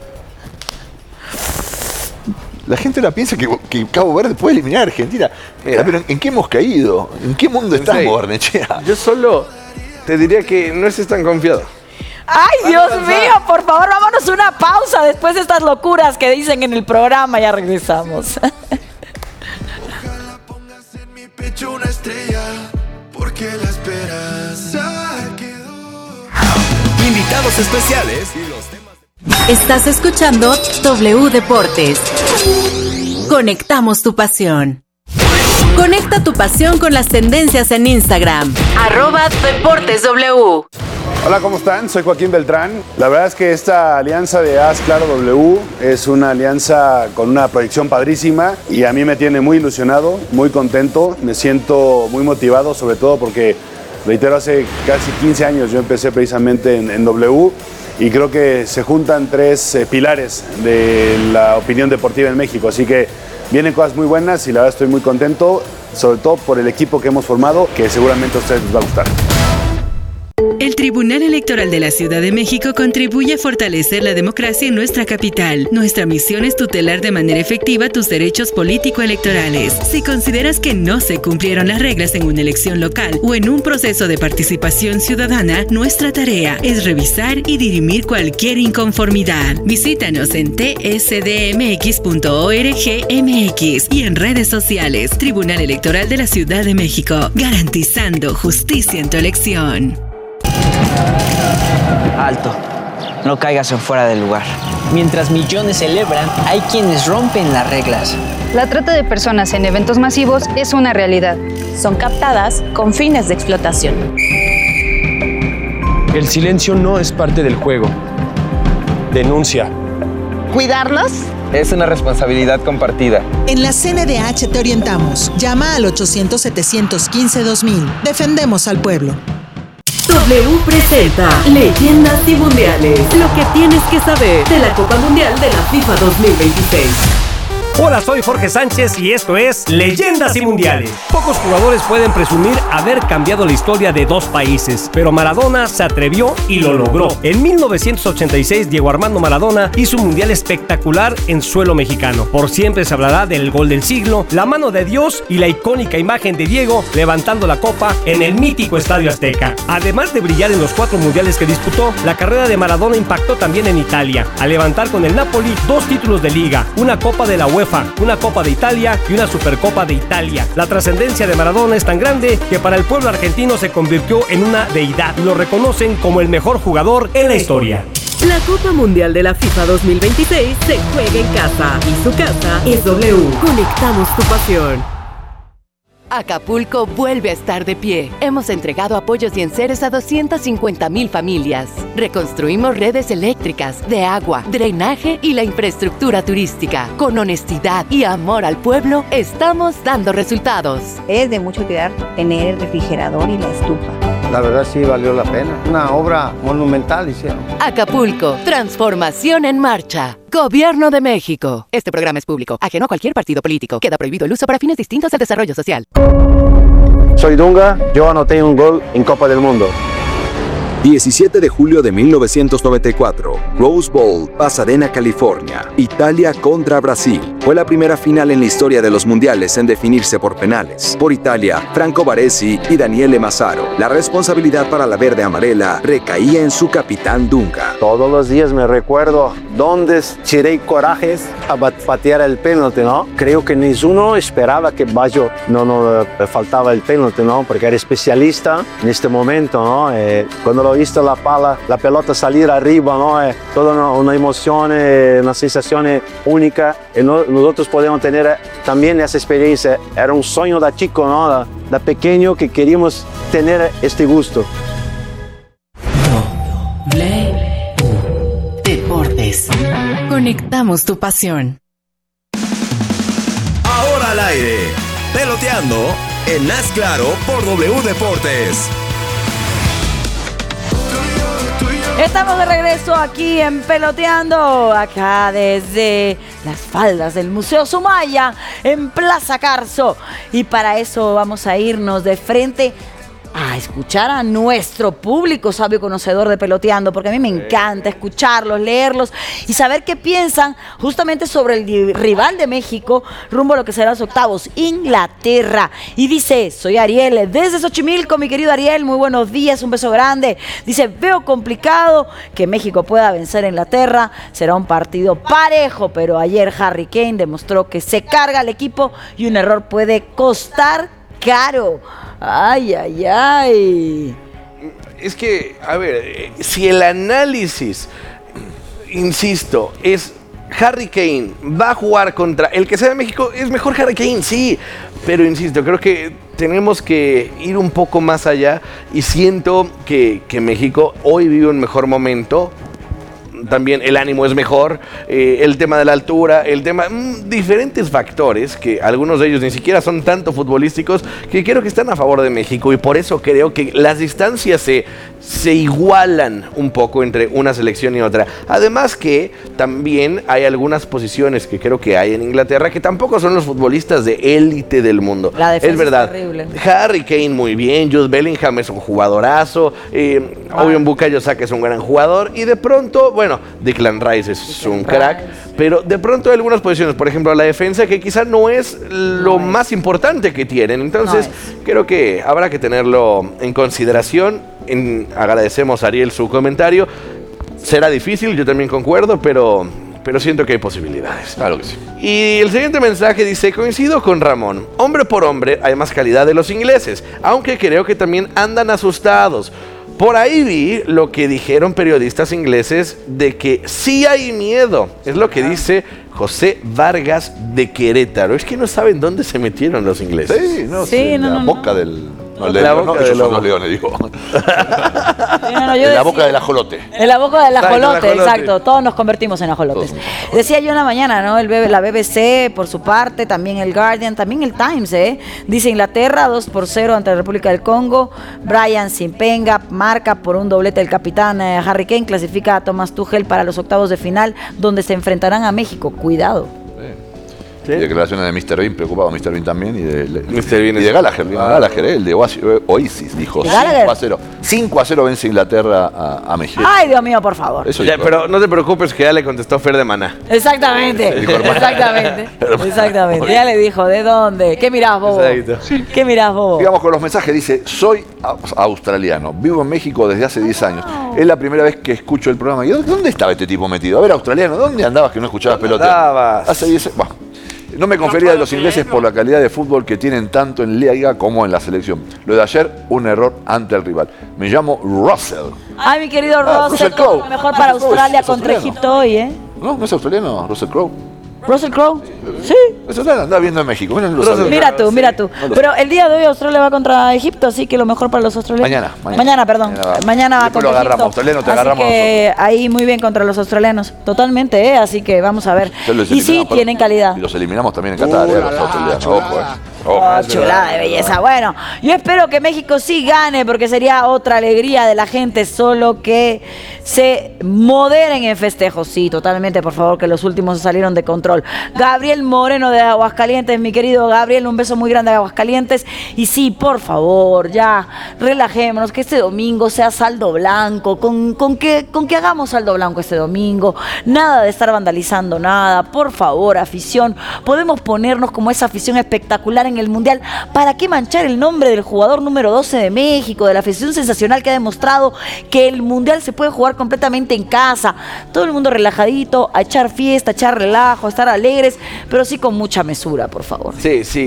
La gente la piensa que, que Cabo Verde puede eliminar a Argentina. Mira. Pero ¿en qué hemos caído? ¿En qué mundo estamos, Sí. Barnechea? Yo solo te diría que no estés tan confiado. Ay, Dios mío, por favor, vámonos a una pausa después de estas locuras que dicen en el programa. Ya regresamos. Ojalá pongas en mi pecho una estrella, porque la esperanza quedó. Invitados especiales y los temas. Estás escuchando W Deportes. Conectamos tu pasión. Conecta tu pasión con las tendencias en Instagram. Arroba Deportes W. Hola, ¿cómo están? Soy Joaquín Beltrán. La verdad es que esta alianza de Haz Claro W es una alianza con una proyección padrísima y a mí me tiene muy ilusionado, muy contento, me siento muy motivado, sobre todo porque, reitero, hace casi quince años yo empecé precisamente en, en W y creo que se juntan tres eh, pilares de la opinión deportiva en México, así que vienen cosas muy buenas y la verdad estoy muy contento, sobre todo por el equipo que hemos formado, que seguramente a ustedes les va a gustar. El Tribunal Electoral de la Ciudad de México contribuye a fortalecer la democracia en nuestra capital. Nuestra misión es tutelar de manera efectiva tus derechos político-electorales. Si consideras que no se cumplieron las reglas en una elección local o en un proceso de participación ciudadana, nuestra tarea es revisar y dirimir cualquier inconformidad. Visítanos en t s d m x punto org m x y en redes sociales. Tribunal Electoral de la Ciudad de México, garantizando justicia en tu elección. Alto, no caigas en fuera del lugar. Mientras millones celebran, hay quienes rompen las reglas. La trata de personas en eventos masivos es una realidad. Son captadas con fines de explotación. El silencio no es parte del juego. Denuncia. cuidarnos? Es una responsabilidad compartida. En la C N D H te orientamos. Llama al ochocientos, setecientos quince, dos mil. Defendemos al pueblo. W presenta Leyendas y Mundiales. Lo que tienes que saber de la Copa Mundial de la FIFA dos mil veintiséis. Hola, soy Jorge Sánchez y esto es Leyendas y Mundiales. Pocos jugadores pueden presumir haber cambiado la historia de dos países, pero Maradona se atrevió y lo logró. En mil novecientos ochenta y seis, Diego Armando Maradona hizo un mundial espectacular en suelo mexicano. Por siempre se hablará del gol del siglo, la mano de Dios y la icónica imagen de Diego levantando la copa en el mítico Estadio Azteca. Además de brillar en los cuatro mundiales que disputó, la carrera de Maradona impactó también en Italia, al levantar con el Napoli dos títulos de liga, una Copa de la UEFA, una Copa de Italia y una Supercopa de Italia. La trascendencia de Maradona es tan grande que para el pueblo argentino se convirtió en una deidad y lo reconocen como el mejor jugador en la historia. La Copa Mundial de la FIFA dos mil veintiséis se juega en casa y su casa es W. Conectamos tu pasión. Acapulco vuelve a estar de pie. Hemos entregado apoyos y enseres a doscientas cincuenta mil familias. Reconstruimos redes eléctricas, de agua, drenaje y la infraestructura turística. Con honestidad y amor al pueblo, estamos dando resultados. Es de mucho cuidar tener el refrigerador y la estufa. La verdad sí valió la pena. Una obra monumental hicieron. Acapulco, transformación en marcha. Gobierno de México. Este programa es público, ajeno a cualquier partido político. Queda prohibido el uso para fines distintos al desarrollo social. Soy Dunga, yo anoté un gol en Copa del Mundo. diecisiete de julio de mil novecientos noventa y cuatro, Rose Bowl, Pasadena, California. Italia contra Brasil. Fue la primera final en la historia de los mundiales en definirse por penales. Por Italia, Franco Baresi y Daniele Massaro. La responsabilidad para la verde amarela recaía en su capitán Dunga. Todos los días me recuerdo dónde tiré corajes a patear el penalti, ¿no? Creo que ninguno esperaba que Baggio no, no eh, faltaba el penalti, ¿no? Porque era especialista en este momento, ¿no? Eh, cuando lo visto la pala, la pelota salir arriba, ¿no? Es toda una, una emoción, una sensación única. Y no, nosotros podemos tener también esa experiencia. Era un sueño de chico, ¿no? De, de pequeño que queríamos tener este gusto. Deportes. Conectamos tu pasión. Ahora al aire, peloteando en Haz Claro por W Deportes. Estamos de regreso aquí en Peloteando, acá desde las faldas del Museo Sumaya, en Plaza Carso. Y para eso vamos a irnos de frente a escuchar a nuestro público sabio conocedor de Peloteando, porque a mí me encanta escucharlos, leerlos y saber qué piensan justamente sobre el rival de México rumbo a lo que será los octavos, Inglaterra. Y dice, soy Ariel, desde Xochimilco, mi querido Ariel, muy buenos días, un beso grande. Dice, veo complicado que México pueda vencer a Inglaterra, será un partido parejo, pero ayer Harry Kane demostró que se carga al equipo y un error puede costar caro. Ay, ay, ay. Es que, a ver, si el análisis, insisto, es Harry Kane va a jugar contra el que sea de México, es mejor Harry Kane, sí. Pero insisto, creo que tenemos que ir un poco más allá y siento que, que México hoy vive un mejor momento. También el ánimo es mejor, eh, el tema de la altura, el tema, mmm, diferentes factores que algunos de ellos ni siquiera son tanto futbolísticos, que creo que están a favor de México y por eso creo que las distancias se, se igualan un poco entre una selección y otra. Además que también hay algunas posiciones que creo que hay en Inglaterra que tampoco son los futbolistas de élite del mundo. La defensa es verdad. Es terrible. Harry Kane muy bien, Jude Bellingham es un jugadorazo, eh, ah. obvio Bukayo Saka es un gran jugador y de pronto, bueno, Bueno, Declan Rice es Declan un crack, Rice. Pero de pronto hay algunas posiciones, por ejemplo, la defensa, que quizás no es lo no más es. importante que tienen. Entonces, no creo que habrá que tenerlo en consideración. En, agradecemos a Ariel su comentario. Será difícil, yo también concuerdo, pero, pero siento que hay posibilidades. Claro que sí. Y el siguiente mensaje dice, coincido con Ramón, hombre por hombre hay más calidad de los ingleses, aunque creo que también andan asustados. Por ahí vi lo que dijeron periodistas ingleses de que sí hay miedo. Es lo que dice José Vargas de Querétaro. Es que no saben dónde se metieron los ingleses. Sí, no, sí, sí, no, la no, boca no. del... No, el de la león, boca no, del esos son lobo. los leones, digo. No, no, yo en la decía- boca del ajolote. En la boca del Exacto, ajolote, el ajolote. exacto. Todos nos convertimos en ajolotes. Decía yo en la mañana, ¿no? El B B la B B C, por su parte, también el Guardian, también el Times, ¿eh? Dice Inglaterra, dos por cero ante la República del Congo. Brian Simpenga marca por un doblete del capitán eh, Harry Kane, clasifica a Thomas Tuchel para los octavos de final, donde se enfrentarán a México. Cuidado. Y declaraciones de mister Bean, preocupado mister Bean también, y de, mister Bean y es- de Gallagher, Liam Gallagher, ¿eh? El de Oasis, Oasis dijo ¿De Gallagher? cinco a cero. cinco a cero vence Inglaterra a, a México. Ay, Dios mío, por favor. Eso Ya, dijo. pero no te preocupes que ya le contestó Fer de Maná. Exactamente. Dijo, hermano. Exactamente. Exactamente. Ya le dijo, ¿de dónde? ¿Qué mirás, bobo? Exacto. ¿Qué mirás, bobo? Digamos con los mensajes, dice, soy a- australiano, vivo en México desde hace diez años. Es la primera vez que escucho el programa. ¿Y dónde dónde estaba este tipo metido? A ver, australiano, ¿dónde andabas que no escuchabas pelota? andabas? Hace diez años. Bueno, no me confería de los ingleses por la calidad de fútbol que tienen tanto en liga como en la selección. Lo de ayer, un error ante el rival. Me llamo Russell. Ay, mi querido Ah, Russell, Russell Crowe. lo mejor para Russell Crowe Australia es contra australiano. Egipto hoy, ¿eh? No, no es australiano, Russell Crowe. Russell Crowe. Sí. Eso anda viendo en México. Mira, no lo sabía. Mira tú, mira tú. No lo Pero el día de hoy Australia va contra Egipto, así que lo mejor para los australianos. Mañana, mañana. perdón. Mañana va. Mañana va Después contra lo agarramos, Egipto. australiano, te Así agarramos que ahí muy bien contra los australianos. Totalmente, ¿eh? Así que vamos a ver. Ya los Y sí, eliminamos, pero- tienen calidad. Y los eliminamos también en Qatar, eh, los australianos. Ojo, eh. Ojo. Oh, chulada de belleza. Bueno, yo espero que México sí gane porque sería otra alegría de la gente, solo que se moderen en festejos. Sí, totalmente, por favor, que los últimos salieron de control. Gabriel Moreno de Aguascalientes, mi querido Gabriel, un beso muy grande de Aguascalientes. Y sí, por favor, ya relajémonos, que este domingo sea saldo blanco, con, con, que, con que hagamos saldo blanco este domingo. Nada de estar vandalizando nada, por favor, afición. Podemos ponernos como esa afición espectacular en el Mundial. ¿Para qué manchar el nombre del jugador número doce de México, de la afición sensacional que ha demostrado que el Mundial se puede jugar completamente en casa? Todo el mundo relajadito, a echar fiesta, a echar relajo, a estar alegres, pero sí con mucha mesura, por favor. Sí, sí,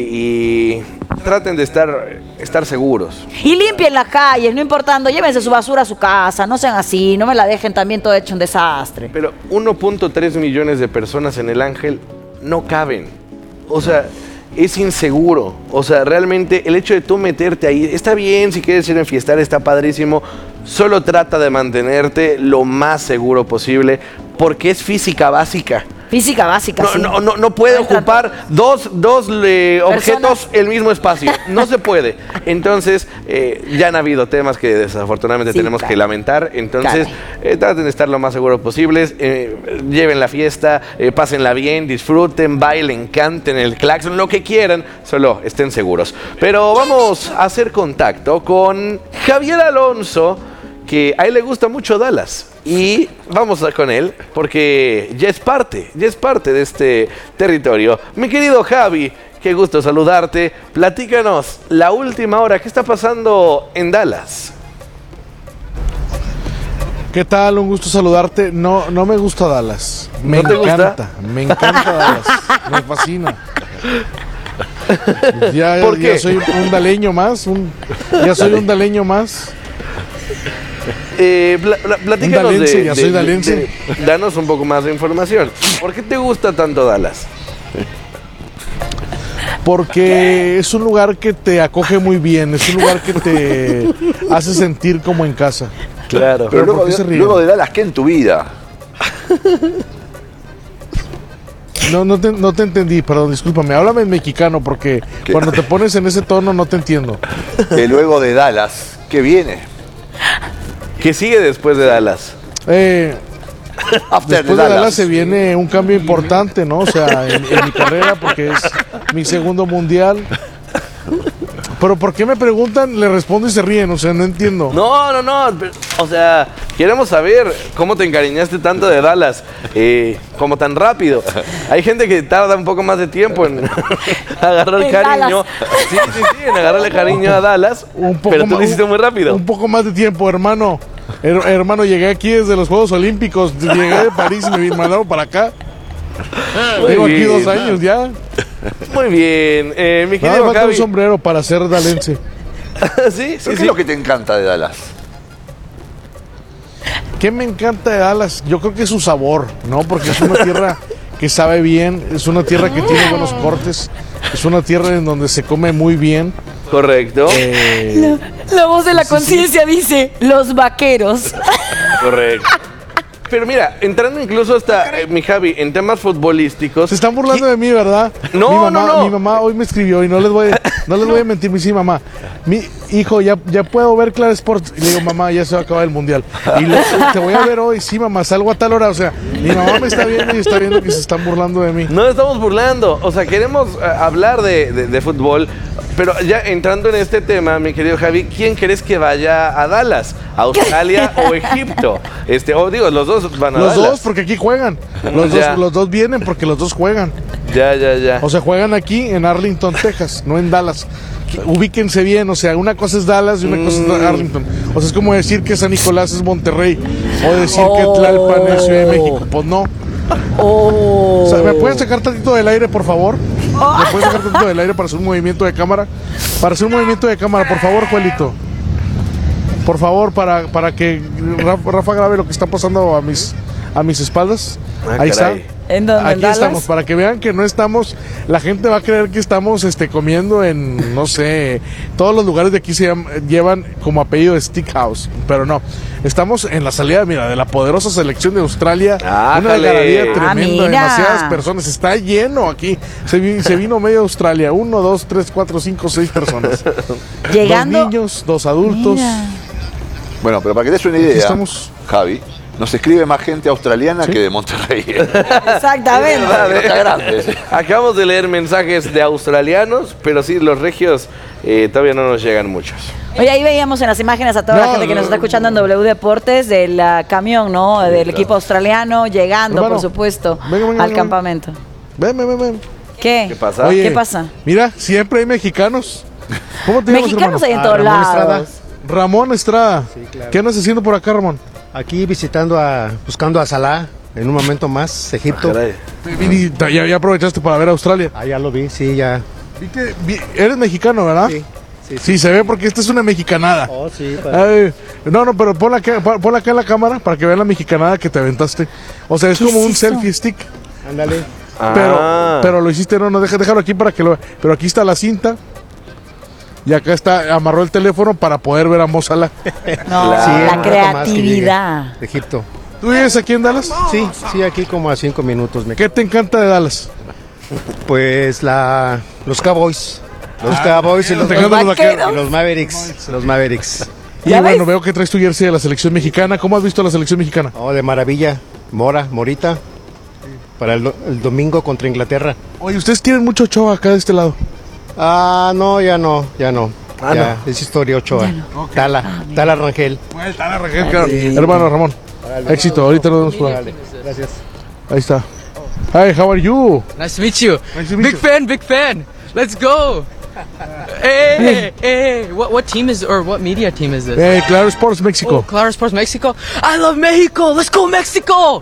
y traten de estar, estar seguros. Y limpien las calles, no importando, llévense su basura a su casa, no sean así, no me la dejen también todo hecho un desastre. Pero uno punto tres millones de personas en el Ángel no caben. O sea, es inseguro. O sea, realmente el hecho de tú meterte ahí, está bien si quieres ir a enfiestar, está padrísimo. Solo trata de mantenerte lo más seguro posible porque es física básica. Física básica, No, sí. no, no, no puede ocupar dos, dos eh, objetos el mismo espacio. No se puede. Entonces, eh, ya han habido temas que desafortunadamente Sí, tenemos claro. que lamentar. Entonces, eh, traten de estar lo más seguro posibles. Eh, lleven la fiesta, eh, pásenla bien, disfruten, bailen, canten el claxon, lo que quieran. Solo estén seguros. Pero vamos a hacer contacto con Javier Alonso, que a él le gusta mucho Dallas. Y vamos a con él porque ya es parte, ya es parte de este territorio. Mi querido Javi, qué gusto saludarte. Platícanos la última hora, ¿qué está pasando en Dallas? ¿Qué tal? Un gusto saludarte. No, no me gusta Dallas. Me ¿No te gusta? encanta. Me encanta Dallas. Me fascina. Ya, ¿Por ya qué? soy un daleño más. un- ya soy un daleño más. Eh, pla- pla- platícanos Un dalense, de, ya de- soy de- dalense. de- danos un poco más de información. ¿Por qué te gusta tanto Dallas? Porque es un lugar que te acoge muy bien. Es un lugar que te hace sentir como en casa. Claro. Pero ¿por luego qué se de, ríen? luego de Dallas, ¿qué en tu vida? No, no te, no te entendí, perdón, discúlpame. Háblame en mexicano porque cuando te pones en ese tono no te entiendo. Que luego de Dallas, ¿qué viene? ¿Qué sigue después de Dallas? Eh, After después de Dallas. Dallas se viene un cambio importante, ¿no? O sea, en, en mi carrera porque es mi segundo mundial. Pero ¿por qué me preguntan? Le respondo y se ríen, o sea, no entiendo. No, no, no. pero, O sea, queremos saber cómo te encariñaste tanto de Dallas, eh, como tan rápido. Hay gente que tarda un poco más de tiempo en agarrar En cariño. Dallas. Sí, sí, sí, en agarrarle cariño a Dallas. Un poco Pero tú más- lo hiciste muy rápido. Un poco más de tiempo, hermano. Her- hermano, llegué aquí desde los Juegos Olímpicos. Llegué de París y me mandaron para acá. Muy Tengo aquí bien. dos años ya. Muy bien. Eh, mi Nada, querido falta un Javi. sombrero para ser dalense. sí, sí, ¿Pero qué sí. es lo que te encanta de Dallas? ¿Qué me encanta de Dallas? Yo creo que es su sabor, ¿no? Porque es una tierra que sabe bien, es una tierra que tiene buenos cortes, es una tierra en donde se come muy bien. Correcto. Eh, la, la voz de la conciencia sí. dice, los vaqueros. Correcto. Pero mira, entrando incluso hasta, eh, mi Javi, en temas futbolísticos... Se están burlando ¿Qué? de mí, ¿verdad? No, mi mamá, no, no. Mi mamá hoy me escribió y no les voy a, no les voy a mentir, mi sí, mamá. Mi hijo, ya, ya puedo ver Claro Sports. Y le digo, mamá, ya se va a acabar el mundial. Y le, te voy a ver hoy, sí, mamá, salgo a tal hora. O sea, mi mamá me está viendo y está viendo que se están burlando de mí. No estamos burlando. O sea, queremos uh, hablar de, de, de fútbol. Pero ya entrando en este tema, mi querido Javi, ¿quién crees que vaya a Dallas? ¿Australia o Egipto? Este, o digo, los dos van a los Dallas. Los dos, porque aquí juegan. Los dos, los dos vienen porque los dos juegan. Ya, ya, ya. O sea, juegan aquí en Arlington, Texas, no en Dallas. Ubíquense bien, o sea, una cosa es Dallas y una mm. cosa es Arlington. O sea, es como decir que San Nicolás es Monterrey. O decir oh. que Tlalpan es Ciudad de México. Pues no. Oh. O sea, ¿me pueden sacar tantito del aire, por favor? ¿Me pueden sacar tantito del aire para hacer un movimiento de cámara? Para hacer un movimiento de cámara, por favor, Juelito. Por favor, para, para que Rafa, Rafa grabe lo que está pasando a mis, a mis espaldas. Ah, Ahí caray. está. ¿En dónde? Aquí ¿En estamos, para que vean que no estamos, la gente va a creer que estamos este, comiendo en, no sé, todos los lugares de aquí se llaman, llevan como apellido de Steakhouse, pero no, estamos en la salida, mira, de la poderosa selección de Australia, ah, una algarabía ah, tremenda, demasiadas personas, está lleno aquí, se, vi, se vino medio Australia, uno, dos, tres, cuatro, cinco, seis personas, llegando, dos niños, dos adultos. Mira. Bueno, pero para que des una idea, estamos... Javi, nos escribe más gente australiana ¿Sí? que de Monterrey. Exactamente. Verdad, ¿eh? Acabamos de leer mensajes de australianos, pero sí, los regios eh, todavía no nos llegan muchos. Oye, ahí veíamos en las imágenes a toda no, la gente que no, nos está escuchando en W Deportes del uh, camión, ¿no? Del sí, equipo claro. australiano llegando, hermano, por supuesto, venga, venga, al venga, campamento. Ven, ven, ven, ven. ¿Qué? ¿Qué pasa? Oye, ¿Qué pasa? Mira, siempre hay mexicanos. ¿Cómo te Mexicanos hay en todos ah, lados. Estrada. Ramón Estrada. Sí, claro. ¿Qué andas haciendo por acá, Ramón? Aquí visitando a, buscando a Salah, en un momento más, Egipto. Ah, ¿Ya, ya aprovechaste para ver a Australia? Ah, ya lo vi, sí, ya. Vi que, vi, eres mexicano, ¿verdad? Sí. Sí, sí. sí, se ve porque esta es una mexicanada. Oh, sí. Para... Ay, no, no, pero ponla acá, ponla acá en la cámara para que vean la mexicanada que te aventaste. O sea, es como es un eso? selfie stick. Ándale. Pero, ah. pero lo hiciste, no, no, deja, déjalo aquí para que lo vean. Pero aquí está la cinta. Y acá está, amarró el teléfono para poder ver a Mo Salah. No, sí, la creatividad. De Egipto. ¿Tú vives aquí en Dallas? Sí, sí, aquí como a cinco minutos. Me... ¿Qué te encanta de Dallas? Pues la, los Cowboys. Los ah, Cowboys y los, los, los, y los Mavericks. Los Mavericks. Y bueno, ves? Veo que traes tu jersey de la selección mexicana. ¿Cómo has visto la selección mexicana? Oh, de maravilla. Mora, Morita. Para el, el domingo contra Inglaterra. Oye, ¿ustedes tienen mucho Ochoa acá de este lado? Ah, no, ya no, ya no. Ah, ya, no. Es historia Ochoa. No. Okay. Tala, ah, Tala Rangel. Bueno, Tala Rangel, claro. Sí. Hermano Ramón, vale, éxito. Ahorita nos vemos por ahí. Gracias. Ahí está. Hi, how are you? Nice to meet you. Nice to meet big you. fan, big fan. Let's go. Hey, hey, hey, what what team is or what media team is this? Hey, Claro Sports Mexico. Oh, Claro Sports Mexico. I love Mexico. Let's go Mexico.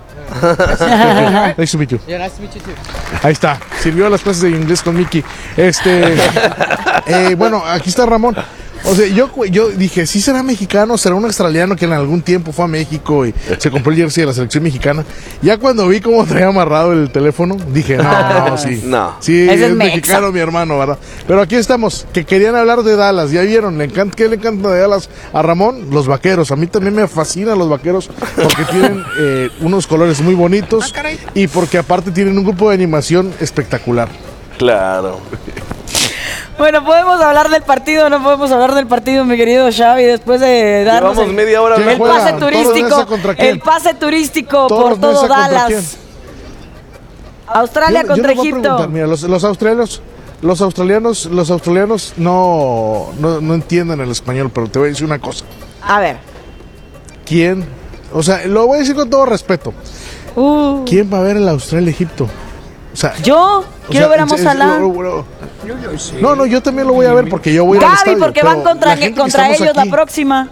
Nice to meet you. Yeah, nice to meet you too. Ahí está. Sirvió las clases de inglés con Mickey. Este, eh, bueno, aquí está Ramón. O sea, yo, yo dije, ¿sí será mexicano? ¿Será un australiano que en algún tiempo fue a México y se compró el jersey de la selección mexicana? Ya cuando vi cómo traía amarrado el teléfono, dije, no, no, sí. No. Sí, es, es mexicano mi hermano, ¿verdad? Pero aquí estamos, que querían hablar de Dallas. Ya vieron, ¿le encanta, ¿qué le encanta de Dallas a Ramón? Los vaqueros. A mí también me fascinan los vaqueros porque tienen eh, unos colores muy bonitos y porque aparte tienen un grupo de animación espectacular. Claro. Bueno, podemos hablar del partido, no podemos hablar del partido, mi querido Xavi, después de darnos Llevamos el, media hora el pase turístico, el pase turístico por todo Dallas. Australia yo, contra yo Egipto. Mira, los, los australianos, los australianos, los australianos no, no, no entienden el español, pero te voy a decir una cosa. A ver. ¿Quién? O sea, lo voy a decir con todo respeto. Uh. ¿Quién va a ver el Australia-Egipto? O sea, yo quiero o sea, ver a Mo Salah. No, no, yo también lo voy a ver porque yo voy a ir al Gaby, estadio, porque van contra, contra ellos aquí. La próxima.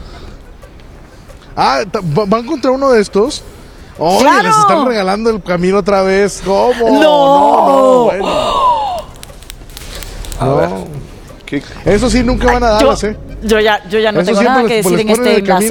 Ah, ¿van contra uno de estos? Oye, ¡claro! Les están regalando el camino otra vez. ¿Cómo? No, no, no bueno. A no. ver. ¿Qué? Eso sí, nunca van a Dallas, yo, ¿eh? Yo ya, yo ya no Eso tengo nada les, que decir en este enlace.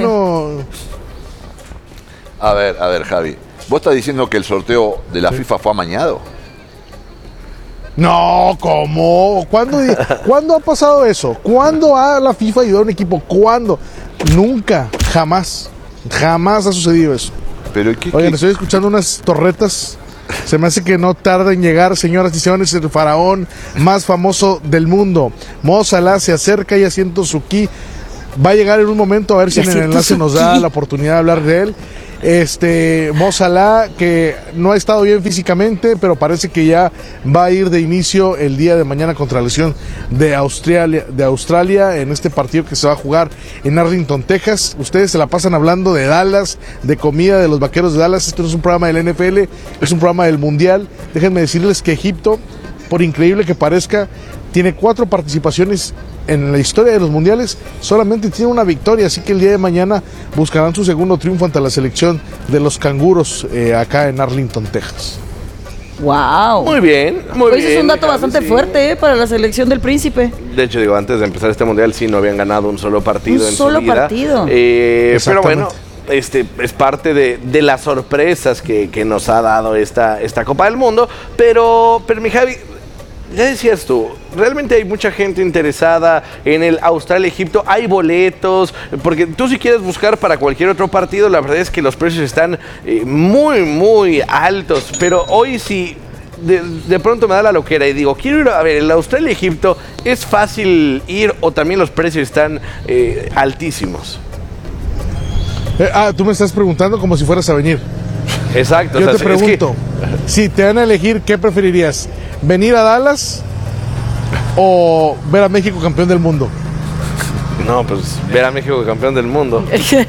A ver, a ver, Javi. ¿Vos estás diciendo que el sorteo de la FIFA fue amañado? No, ¿cómo? ¿Cuándo, ¿Cuándo ha pasado eso? ¿Cuándo ha la FIFA ayudado a un equipo? ¿Cuándo? Nunca, jamás. Jamás ha sucedido eso. Pero ¿qué, Oigan, qué? estoy escuchando unas torretas. Se me hace que no tarda en llegar, señoras y señores, el faraón más famoso del mundo. Mo Salah se acerca, ya siento su ki. Va a llegar en un momento, a ver si en el enlace nos da la oportunidad de hablar de él. Este, Mo Salah, que no ha estado bien físicamente, pero parece que ya va a ir de inicio el día de mañana contra la selección de Australia, de Australia en este partido que se va a jugar en Arlington, Texas. Ustedes se la pasan hablando de Dallas, de comida, de los vaqueros de Dallas. Esto no es un programa del N F L, es un programa del Mundial. Déjenme decirles que Egipto, por increíble que parezca, tiene cuatro participaciones en la historia de los mundiales, solamente tiene una victoria, así que el día de mañana buscarán su segundo triunfo ante la selección de los canguros eh, acá en Arlington, Texas. Wow. Muy bien, muy pues bien. Es un dato Javi, bastante sí. fuerte eh, para la selección del Príncipe. De hecho, digo, antes de empezar este mundial sí no habían ganado un solo partido Un en solo su vida. partido. Eh, pero bueno, este es parte de, de las sorpresas que, que nos ha dado esta, esta Copa del Mundo. Pero, pero mi Javi, ya decías tú, realmente hay mucha gente interesada en el Australia-Egipto, hay boletos, porque tú si quieres buscar para cualquier otro partido, la verdad es que los precios están eh, muy, muy altos, pero hoy sí, de, de pronto me da la loquera y digo, quiero ir a ver, el Australia-Egipto, ¿es fácil ir o también los precios están eh, altísimos? Eh, ah, tú me estás preguntando como si fueras a venir. Exacto. Yo o sea, te pregunto, es que... si te van a elegir, ¿qué preferirías? ¿Venir a Dallas o ver a México campeón del mundo? No, pues ver a México campeón del mundo.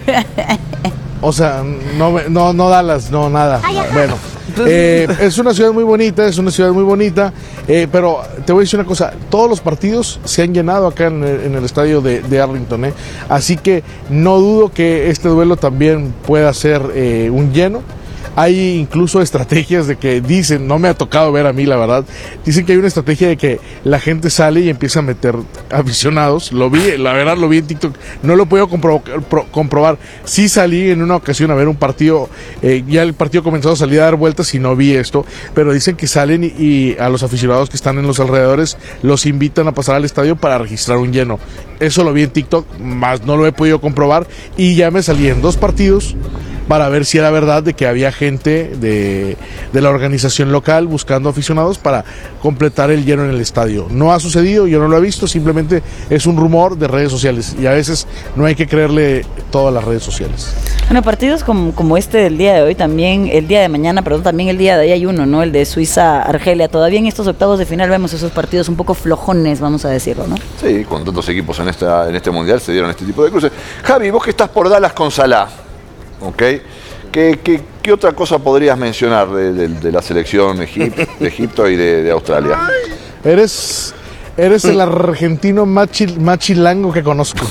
O sea, no, no, no Dallas, no nada. Bueno, eh, es una ciudad muy bonita, es una ciudad muy bonita, eh, pero te voy a decir una cosa, todos los partidos se han llenado acá en el, en el estadio de, de Arlington, eh, así que no dudo que este duelo también pueda ser eh, un lleno. Hay incluso estrategias de que dicen, no me ha tocado ver a mí la verdad, dicen que hay una estrategia de que la gente sale y empieza a meter aficionados. Lo vi, la verdad lo vi en TikTok, no lo puedo compro, pro, comprobar. Sí salí en una ocasión a ver un partido, eh, ya el partido comenzó a salir a dar vueltas y no vi esto, pero dicen que salen y, y a los aficionados que están en los alrededores los invitan a pasar al estadio para registrar un lleno. Eso lo vi en TikTok, más no lo he podido comprobar y ya me salí en dos partidos para ver si era verdad de que había gente de, de la organización local buscando aficionados para completar el lleno en el estadio. No ha sucedido, yo no lo he visto, simplemente es un rumor de redes sociales y a veces no hay que creerle todas las redes sociales. Bueno, partidos como, como este del día de hoy, también el día de mañana, perdón, también el día de hoy hay uno, ¿no? El de Suiza-Argelia. Todavía en estos octavos de final vemos esos partidos un poco flojones, vamos a decirlo, ¿no? Sí, con tantos equipos en, esta, en este mundial se dieron este tipo de cruces. Javi, vos que estás por Dallas con Salah, ¿ok? ¿Qué, qué, qué otra cosa podrías mencionar de, de, de la selección Egip- de Egipto y de, de Australia? Eres, eres el argentino más, chil, más chilango que conozco.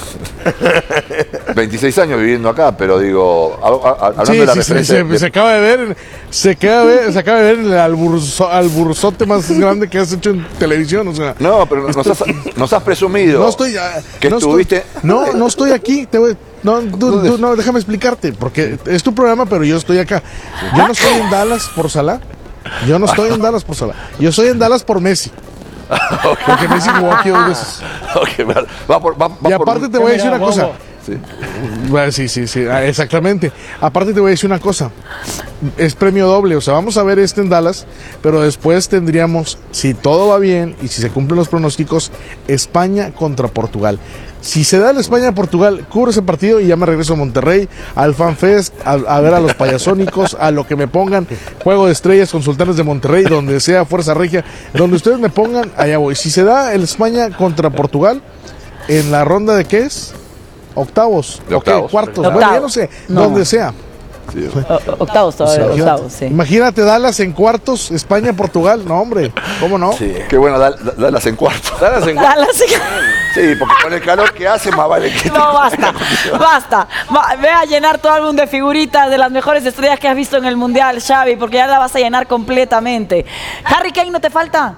veintiséis años viviendo acá, pero digo, a, a, hablando sí, de la sí, referencia... Se, de... se acaba de ver, se, queda ver, se acaba de ver el alburzo, alburzote más grande que has hecho en televisión. O sea, no, pero nos has, nos has presumido no estoy, que no estuviste... Estoy, no, no estoy aquí, te voy... No, tú, tú, no, déjame explicarte, porque es tu programa, pero yo estoy acá. Yo no estoy en Dallas por Salah. Yo no estoy en Dallas por Salah. Yo estoy en Dallas por Messi. Okay. Porque Messi jugó aquí dos veces. Okay, va, va por, va, va y aparte por... te voy a decir una cosa. Sí. Bueno, sí, sí, sí, exactamente. Aparte te voy a decir una cosa. Es premio doble, o sea, vamos a ver este en Dallas, pero después tendríamos, si todo va bien y si se cumplen los pronósticos, España contra Portugal. Si se da el España-Portugal, cubro ese partido y ya me regreso a Monterrey, al FanFest, a, a ver a los payasónicos, a lo que me pongan, Juego de Estrellas con Sultanes de Monterrey, donde sea Fuerza Regia, donde ustedes me pongan, allá voy. Si se da el España contra Portugal, en la ronda de ¿qué es? Octavos, de octavos, okay, cuartos, octavos. bueno, ya no sé, No. donde sea. Sí. O, octavos todavía, O sea, octavos, sí. Imagínate Dallas en cuartos, España, Portugal, no hombre, ¿cómo no? Sí. Qué bueno, Dal- Dallas en cuartos. Dallas en Dallas en... Sí, porque con el calor que hace, más vale que... No, basta, basta. Va, ve a llenar tu álbum de figuritas de las mejores estrellas que has visto en el Mundial, Xavi, porque ya la vas a llenar completamente. Harry Kane, ¿no te falta?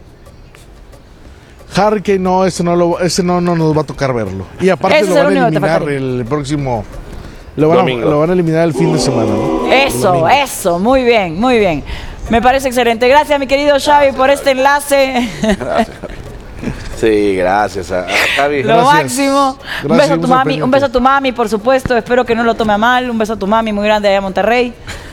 Harry Kane no, ese no, lo, ese no, no nos va a tocar verlo. Y aparte Ese lo es el van a único que te eliminar faltaría. el próximo... Lo van, a, Domingo. lo van a eliminar el fin de semana, ¿no? Eso, Domingo. eso, muy bien, muy bien. Me parece excelente. Gracias, mi querido Xavi, por este enlace. Gracias, Javi. Sí, gracias a, a Javi. Lo Gracias. máximo. Gracias, Un beso a tu seguimos mami, un beso a tu mami, por supuesto. Espero que no lo tome a mal. Un beso a tu mami muy grande allá en Monterrey.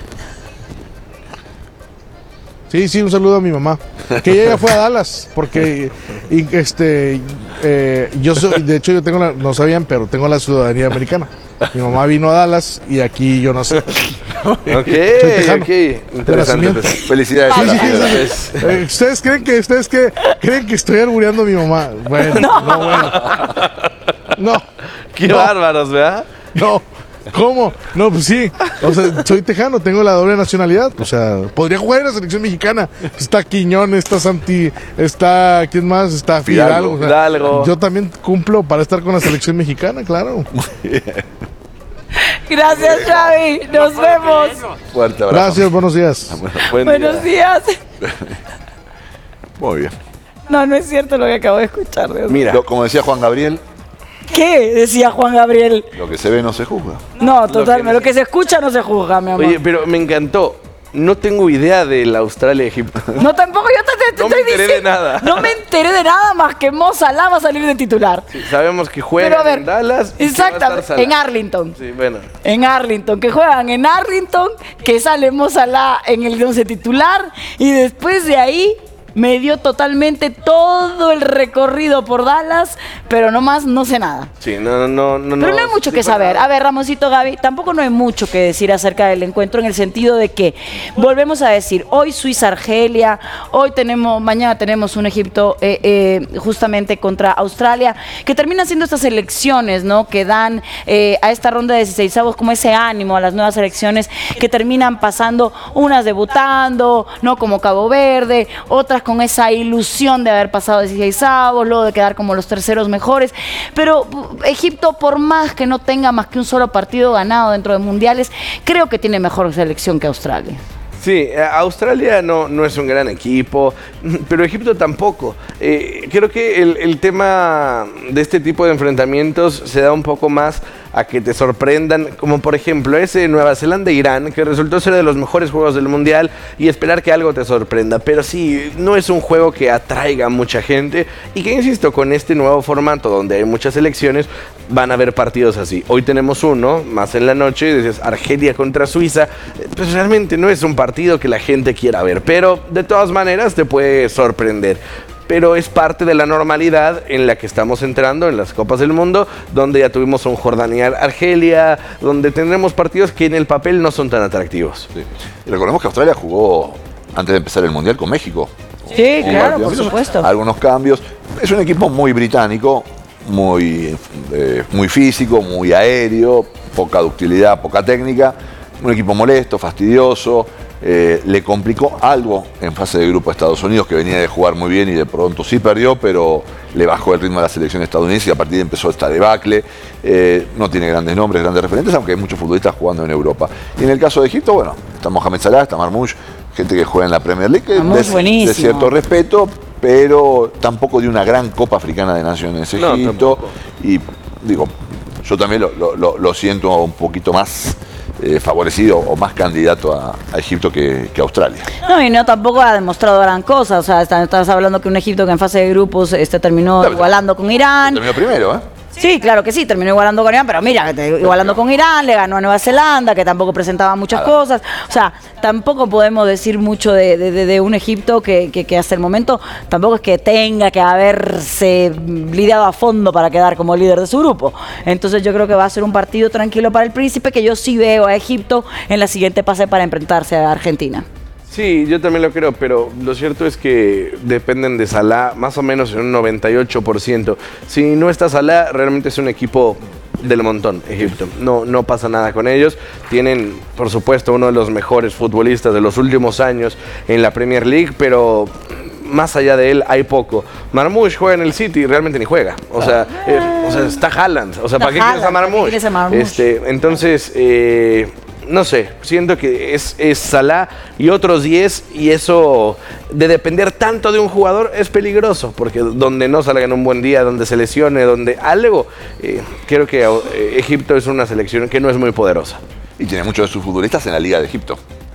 Sí, sí, un saludo a mi mamá. Que ella ya fue a Dallas, porque y, este eh, yo soy, de hecho yo tengo la, no sabían, pero tengo la ciudadanía americana. Mi mamá vino a Dallas y aquí yo nací. Ok, ok. Interesante. Felicidades. Sí, sí, sí, sí. Eh, ¿Ustedes creen que ustedes que, creen que estoy albureando a mi mamá? Bueno, no, no bueno. No. Qué no, bárbaros, ¿verdad? No. ¿Cómo? No, pues sí. O sea, soy tejano, tengo la doble nacionalidad. O sea, podría jugar en la selección mexicana. Está Quiñón, está Santi, está. ¿Quién más? Está Fidalgo. O sea, Fidalgo. yo también cumplo para estar con la selección mexicana, claro. Gracias, Xavi. Nos vemos. Fuerte abrazo. Gracias, buenos días. Buen Buenos día. días. Muy bien. No, no es cierto lo que acabo de escuchar. Dios. Mira, Lo- como decía Juan Gabriel, ¿Qué? Decía Juan Gabriel. lo que se ve no se juzga. No, totalmente. Lo que se escucha no se juzga, mi amor. Oye, pero me encantó. No tengo idea de la Australia-Egipto. No, tampoco yo te, te No me estoy enteré de diciendo- nada. No me enteré de nada más que Mo Salah va a salir de titular. Sí, sabemos que Pero a juegan ver, en Dallas. y que va a estar exactamente, Salah. en Arlington. Sí, bueno. En Arlington, que juegan en Arlington, que sale Mo Salah en el once titular y después de ahí me dio totalmente todo el recorrido por Dallas, pero nomás no sé nada. Sí, no, no, no. Pero no hay mucho que saber. A ver, Ramoncito, Gaby, tampoco no hay mucho que decir acerca del encuentro en el sentido de que volvemos a decir, hoy Suiza-Argelia, hoy tenemos, mañana tenemos un Egipto eh, eh, justamente contra Australia, que terminan siendo estas elecciones, ¿no? Que dan eh, a esta ronda de dieciseisavos como ese ánimo a las nuevas elecciones que terminan pasando, unas debutando, ¿no? Como Cabo Verde, otras con esa ilusión de haber pasado dieciseisavos, luego de quedar como los terceros mejores. Pero Egipto, por más que no tenga más que un solo partido ganado dentro de mundiales, creo que tiene mejor selección que Australia. Sí, Australia no, no es un gran equipo, pero Egipto tampoco. Eh, creo que el, el tema de este tipo de enfrentamientos se da un poco más a que te sorprendan, como por ejemplo ese Nueva Zelanda-Irán, que resultó ser de los mejores juegos del Mundial, y esperar que algo te sorprenda. Pero sí, no es un juego que atraiga a mucha gente, y que, insisto, con este nuevo formato donde hay muchas selecciones, van a haber partidos así. Hoy tenemos uno, más en la noche, dices Argelia contra Suiza. Pues realmente no es un partido que la gente quiera ver, pero de todas maneras te puede sorprender. Pero es parte de la normalidad en la que estamos entrando en las Copas del Mundo, donde ya tuvimos un Jordania-Argelia, donde tendremos partidos que en el papel no son tan atractivos. Sí. Y recordemos que Australia jugó antes de empezar el Mundial con México. Sí, Un claro, partido por amistoso. supuesto. Algunos cambios. Es un equipo muy británico, muy, eh, muy físico, muy aéreo, poca ductilidad, poca técnica. Un equipo molesto, fastidioso. Eh, le complicó algo en fase de grupo a Estados Unidos, que venía de jugar muy bien y de pronto sí perdió, pero le bajó el ritmo a la selección estadounidense y a partir de ahí empezó esta debacle. Eh, no tiene grandes nombres, grandes referentes, aunque hay muchos futbolistas jugando en Europa. Y en el caso de Egipto, bueno, está Mohamed Salah, está Marmoush, gente que juega en la Premier League, que Marmoush, de, buenísimo. de cierto respeto, pero tampoco de una gran Copa Africana de Naciones No, Egipto. Y digo, yo también lo, lo- lo- lo siento un poquito más eh, favorecido o más candidato a, a Egipto que, que a Australia. No, y no tampoco ha demostrado gran cosa. O sea, está- estás hablando que un Egipto que en fase de grupos este, terminó Claro, igualando con Irán. Terminó primero, ¿eh? Sí, claro que sí, terminó igualando con Irán, pero mira, te- igualando con Irán, le ganó a Nueva Zelanda, que tampoco presentaba muchas cosas. O sea, tampoco podemos decir mucho de, de- de- de un Egipto que, que- que hasta el momento tampoco es que tenga que haberse lidiado a fondo para quedar como líder de su grupo. Entonces yo creo que va a ser un partido tranquilo para el Príncipe, que yo sí veo a Egipto en la siguiente fase para enfrentarse a Argentina. Sí, yo también lo creo, pero lo cierto es que dependen de Salah más o menos en un noventa y ocho por ciento. Si no está Salah, realmente es un equipo del montón, Egipto. No, no pasa nada con ellos. Tienen, por supuesto, uno de los mejores futbolistas de los últimos años en la Premier League, pero más allá de él hay poco. Marmoush juega en el City y realmente ni juega. O sea, eh, o sea está Haaland. O sea, Está ¿para qué quieres a Haaland, ¿para qué Marmoush? quieres a Marmoush? Este, entonces, eh, no sé, siento que es, es Salah y otros diez, y eso de depender tanto de un jugador es peligroso, porque donde no salga en un buen día, donde se lesione, donde algo, eh, creo que eh, Egipto es una selección que no es muy poderosa. Y tiene muchos de sus futbolistas en la Liga de Egipto.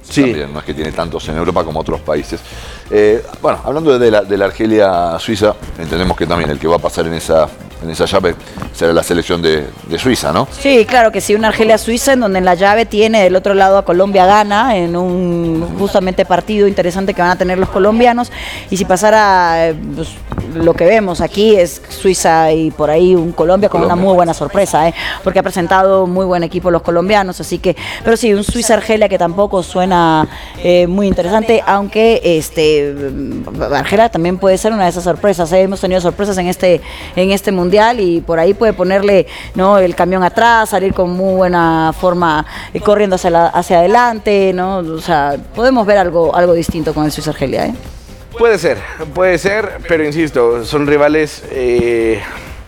Sí. También, no es que tiene tantos en Europa como otros países. Eh, bueno, hablando de la, de la Argelia-Suiza, entendemos que también el que va a pasar en esa, en esa llave será la selección de, de Suiza, ¿no? Sí, claro que sí, una Argelia-Suiza en donde en la llave tiene del otro lado a Colombia-Ghana en un justamente partido interesante que van a tener los colombianos. Y si pasara eh, pues, lo que vemos aquí es Suiza y por ahí un Colombia con Colombia. Una muy buena sorpresa, ¿eh? Porque ha presentado muy buen equipo los colombianos, así que, pero sí, un Suiza-Argelia que tampoco suena eh, muy interesante, aunque este Argelia también puede ser una de esas sorpresas, ¿eh? Hemos tenido sorpresas en este, en este mundial y por ahí puede ponerle, ¿no?, el camión atrás, salir con muy buena forma eh, corriendo hacia, la, hacia adelante, ¿no? O sea, podemos ver algo, algo distinto con el Suiza-Argelia, ¿eh? Puede ser, puede ser, pero insisto, son rivales, eh,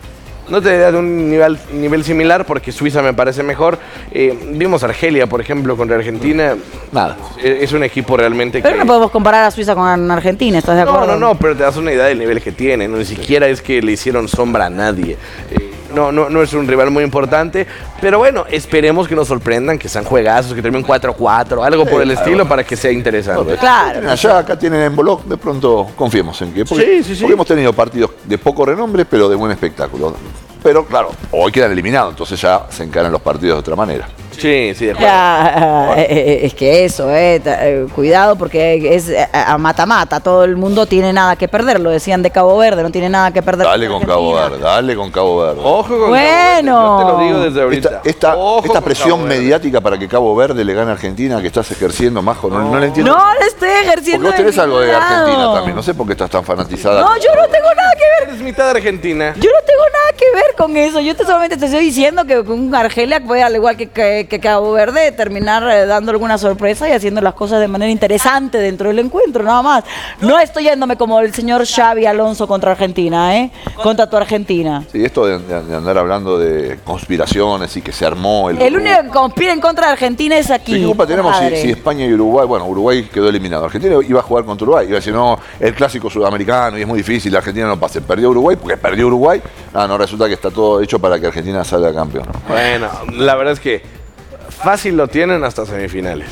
no te diría de un nivel, nivel similar porque Suiza me parece mejor. Eh, vimos Argelia, por ejemplo, contra Argentina. Nada. Es un equipo realmente pero que... no podemos comparar a Suiza con Argentina, ¿estás de acuerdo? No, no, no, pero te das una idea del nivel que tiene, ¿no? Ni siquiera es que le hicieron sombra a nadie. Eh, No, no, no es un rival muy importante, pero bueno, esperemos que nos sorprendan, que sean juegazos, que terminen cuatro cuatro, algo sí, por el claro, estilo para que sea interesante. Bueno, claro. Allá, acá tienen en Bolog, de pronto confiemos en que. Porque, sí, sí, sí. Porque hemos tenido partidos de poco renombre, pero de buen espectáculo. Pero claro, hoy quedan eliminados, entonces ya se encaran los partidos de otra manera. Sí, sí, de acuerdo. Ya, bueno. eh, es que eso, eh, eh, cuidado porque es a mata-mata, todo el mundo tiene nada que perder, lo decían de Cabo Verde, no tiene nada que perder. Dale con Cabo Verde, dale con Cabo Verde. Ojo con bueno. Cabo Verde, yo te lo digo desde ahorita. Esta, esta, Ojo esta con presión mediática para que Cabo Verde le gane a Argentina que estás ejerciendo, Majo, no, no, no la entiendo. No le estoy ejerciendo. Porque vos tenés algo de Argentina también, no sé por qué estás tan fanatizada. No, yo no tengo nada que ver. Eres mitad argentina. Yo no tengo nada que ver con eso, yo te solamente te estoy diciendo que un Argelia puede, al igual que, que, que Cabo Verde, terminar eh, dando alguna sorpresa y haciendo las cosas de manera interesante dentro del encuentro, nada más. No estoy yéndome como el señor Xavi Alonso contra Argentina, ¿eh? Contra tu Argentina. Sí, esto de, de andar hablando de conspiraciones y que se armó el... El único que conspira en contra de Argentina es aquí. ¿Qué culpa tenemos si, si España y Uruguay? Bueno, Uruguay quedó eliminado. Argentina iba a jugar contra Uruguay. Iba a decir, no, el clásico sudamericano y es muy difícil, la Argentina no pase. Perdió Uruguay porque perdió Uruguay. Ah, no, resulta que está todo hecho para que Argentina salga campeón. Bueno, la verdad es que fácil lo tienen hasta semifinales.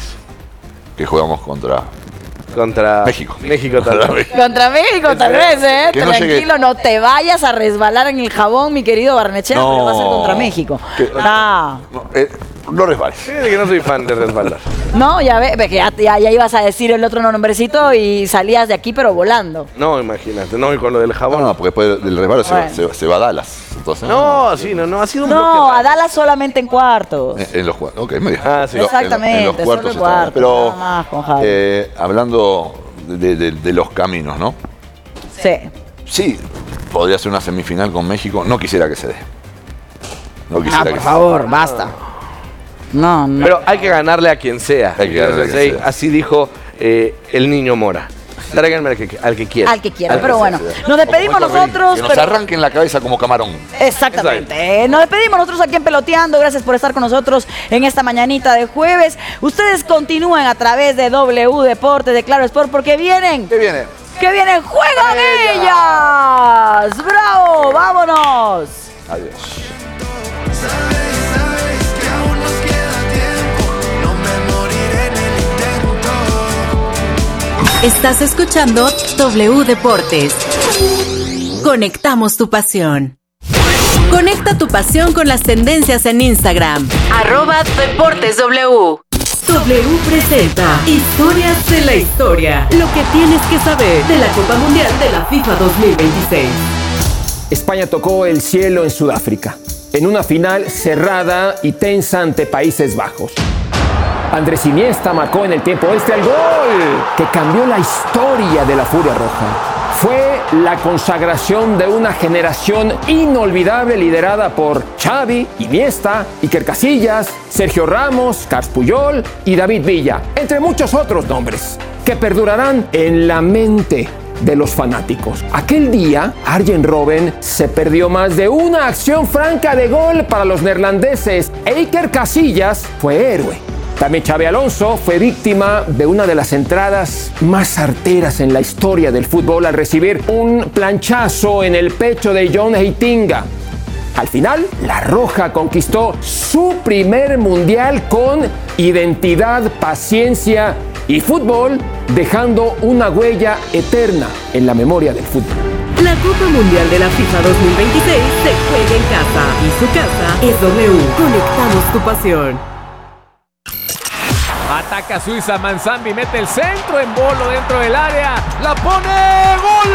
Que jugamos contra... Contra México. México tal vez. Contra México tal vez, ¿eh? Que no Tranquilo, llegue... no te vayas a resbalar en el jabón, mi querido Barnechea, no, pero va a ser contra México. Que... Ah. No, eh, no resbales. Sí, que no soy fan de resbalar. No, ya ve, que ya, ya, ya ibas a decir el otro nombrecito y salías de aquí pero volando. No, imagínate, no, y con lo del jabón. No, no, porque después del resbalo bueno. se, se, se va a Dallas. Entonces, no, no, sí, no, no, ha sido un No, a Dallas solamente en cuartos. En, en los cuartos, ok, me dijo. Ah, sí. Exactamente, en, en los cuartos, solo cuartos, pero nada más, con Javi. eh, hablando de, de, de los caminos, ¿no? Sí. Sí, podría ser una semifinal con México, no quisiera que se dé. No quisiera ah, por que favor, se dé. basta. No, no. Pero hay que ganarle a quien sea. Hay que ganarle a quien sea. Así dijo eh, el niño Mora. Tráiganme al que, al que quiera. Al que quiera, al pero que bueno. sea. Nos despedimos nosotros. Que nos pero... arranquen la cabeza como camarón. Exactamente. Nos despedimos nosotros aquí en Peloteando. Gracias por estar con nosotros en esta mañanita de jueves. Ustedes continúen a través de W Deportes, de Claro Sport, porque vienen. ¿Qué viene? Que vienen, juegan ellas. ellas. ¡Bravo! ¡Vámonos! Adiós. Estás escuchando W Deportes. Conectamos tu pasión. Conecta tu pasión con las tendencias en Instagram. Arroba Deportes W. W presenta Historias de la Historia. Lo que tienes que saber de la Copa Mundial de la FIFA dos mil veintiséis. España tocó el cielo en Sudáfrica, en una final cerrada y tensa ante Países Bajos. Andrés Iniesta marcó en el tiempo extra el gol que cambió la historia de la Furia Roja. Fue la consagración de una generación inolvidable liderada por Xavi, Iniesta, Iker Casillas, Sergio Ramos, Carles Puyol y David Villa, entre muchos otros nombres, que perdurarán en la mente de los fanáticos. Aquel día, Arjen Robben se perdió más de una acción franca de gol para los neerlandeses e Iker Casillas fue héroe. También Xabi Alonso fue víctima de una de las entradas más certeras en la historia del fútbol al recibir un planchazo en el pecho de John Heitinga. Al final, la Roja conquistó su primer mundial con identidad, paciencia y fútbol, dejando una huella eterna en la memoria del fútbol. La Copa Mundial de la FIFA dos mil veintiséis se juega en casa y su casa es W. Conectamos tu pasión. Ataca Suiza, Manzambi mete el centro en bolo dentro del área, la pone, ¡gol!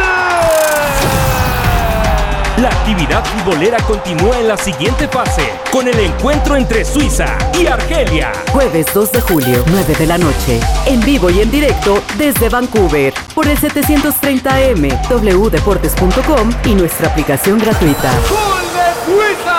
La actividad futbolera continúa en la siguiente fase, con el encuentro entre Suiza y Argelia. Jueves dos de julio, nueve de la noche, en vivo y en directo desde Vancouver, por el setecientos treinta A M, w deportes punto com y nuestra aplicación gratuita. ¡Gol de Suiza!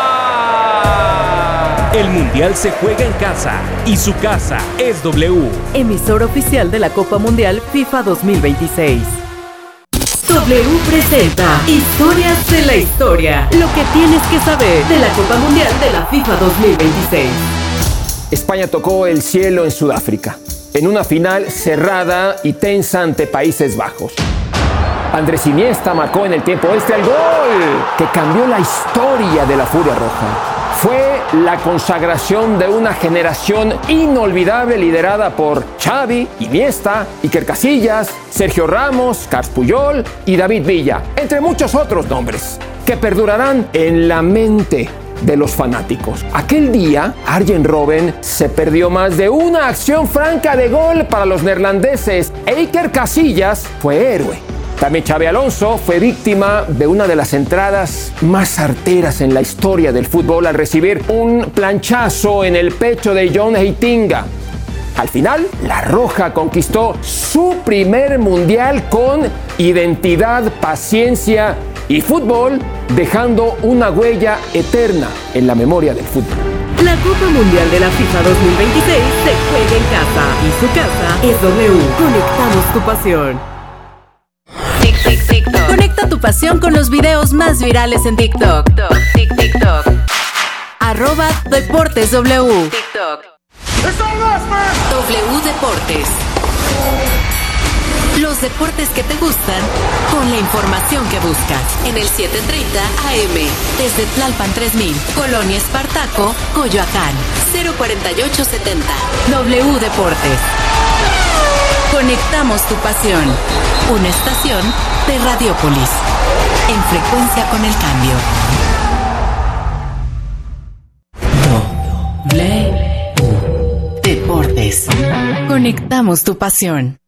El Mundial se juega en casa y su casa es W. Emisor oficial de la Copa Mundial FIFA dos mil veintiséis. W presenta Historias de la Historia. Lo que tienes que saber de la Copa Mundial de la FIFA dos mil veintiséis. España tocó el cielo en Sudáfrica, en una final cerrada y tensa ante Países Bajos. Andrés Iniesta marcó en el tiempo extra el gol que cambió la historia de la Furia Roja. Fue la consagración de una generación inolvidable liderada por Xavi, Iniesta, Iker Casillas, Sergio Ramos, Carles Puyol y David Villa, entre muchos otros nombres, que perdurarán en la mente de los fanáticos. Aquel día, Arjen Robben se perdió más de una acción franca de gol para los neerlandeses e Iker Casillas fue héroe. También Xabi Alonso fue víctima de una de las entradas más certeras en la historia del fútbol al recibir un planchazo en el pecho de John Heitinga. Al final, la Roja conquistó su primer mundial con identidad, paciencia y fútbol, dejando una huella eterna en la memoria del fútbol. La Copa Mundial de la FIFA dos mil veintiséis se juega en casa y su casa es W. Conectamos tu pasión. Conecta tu pasión con los videos más virales en TikTok. TikTok. Arroba Deportes W. TikTok. W Deportes. Los deportes que te gustan con la información que buscas. En el setecientos treinta A M. Desde Tlalpan tres mil. Colonia Espartaco, Coyoacán. cero cuarenta y ocho setenta. W Deportes. Conectamos tu pasión. Una estación de Radiópolis. En frecuencia con el cambio. W Deportes. Conectamos tu pasión.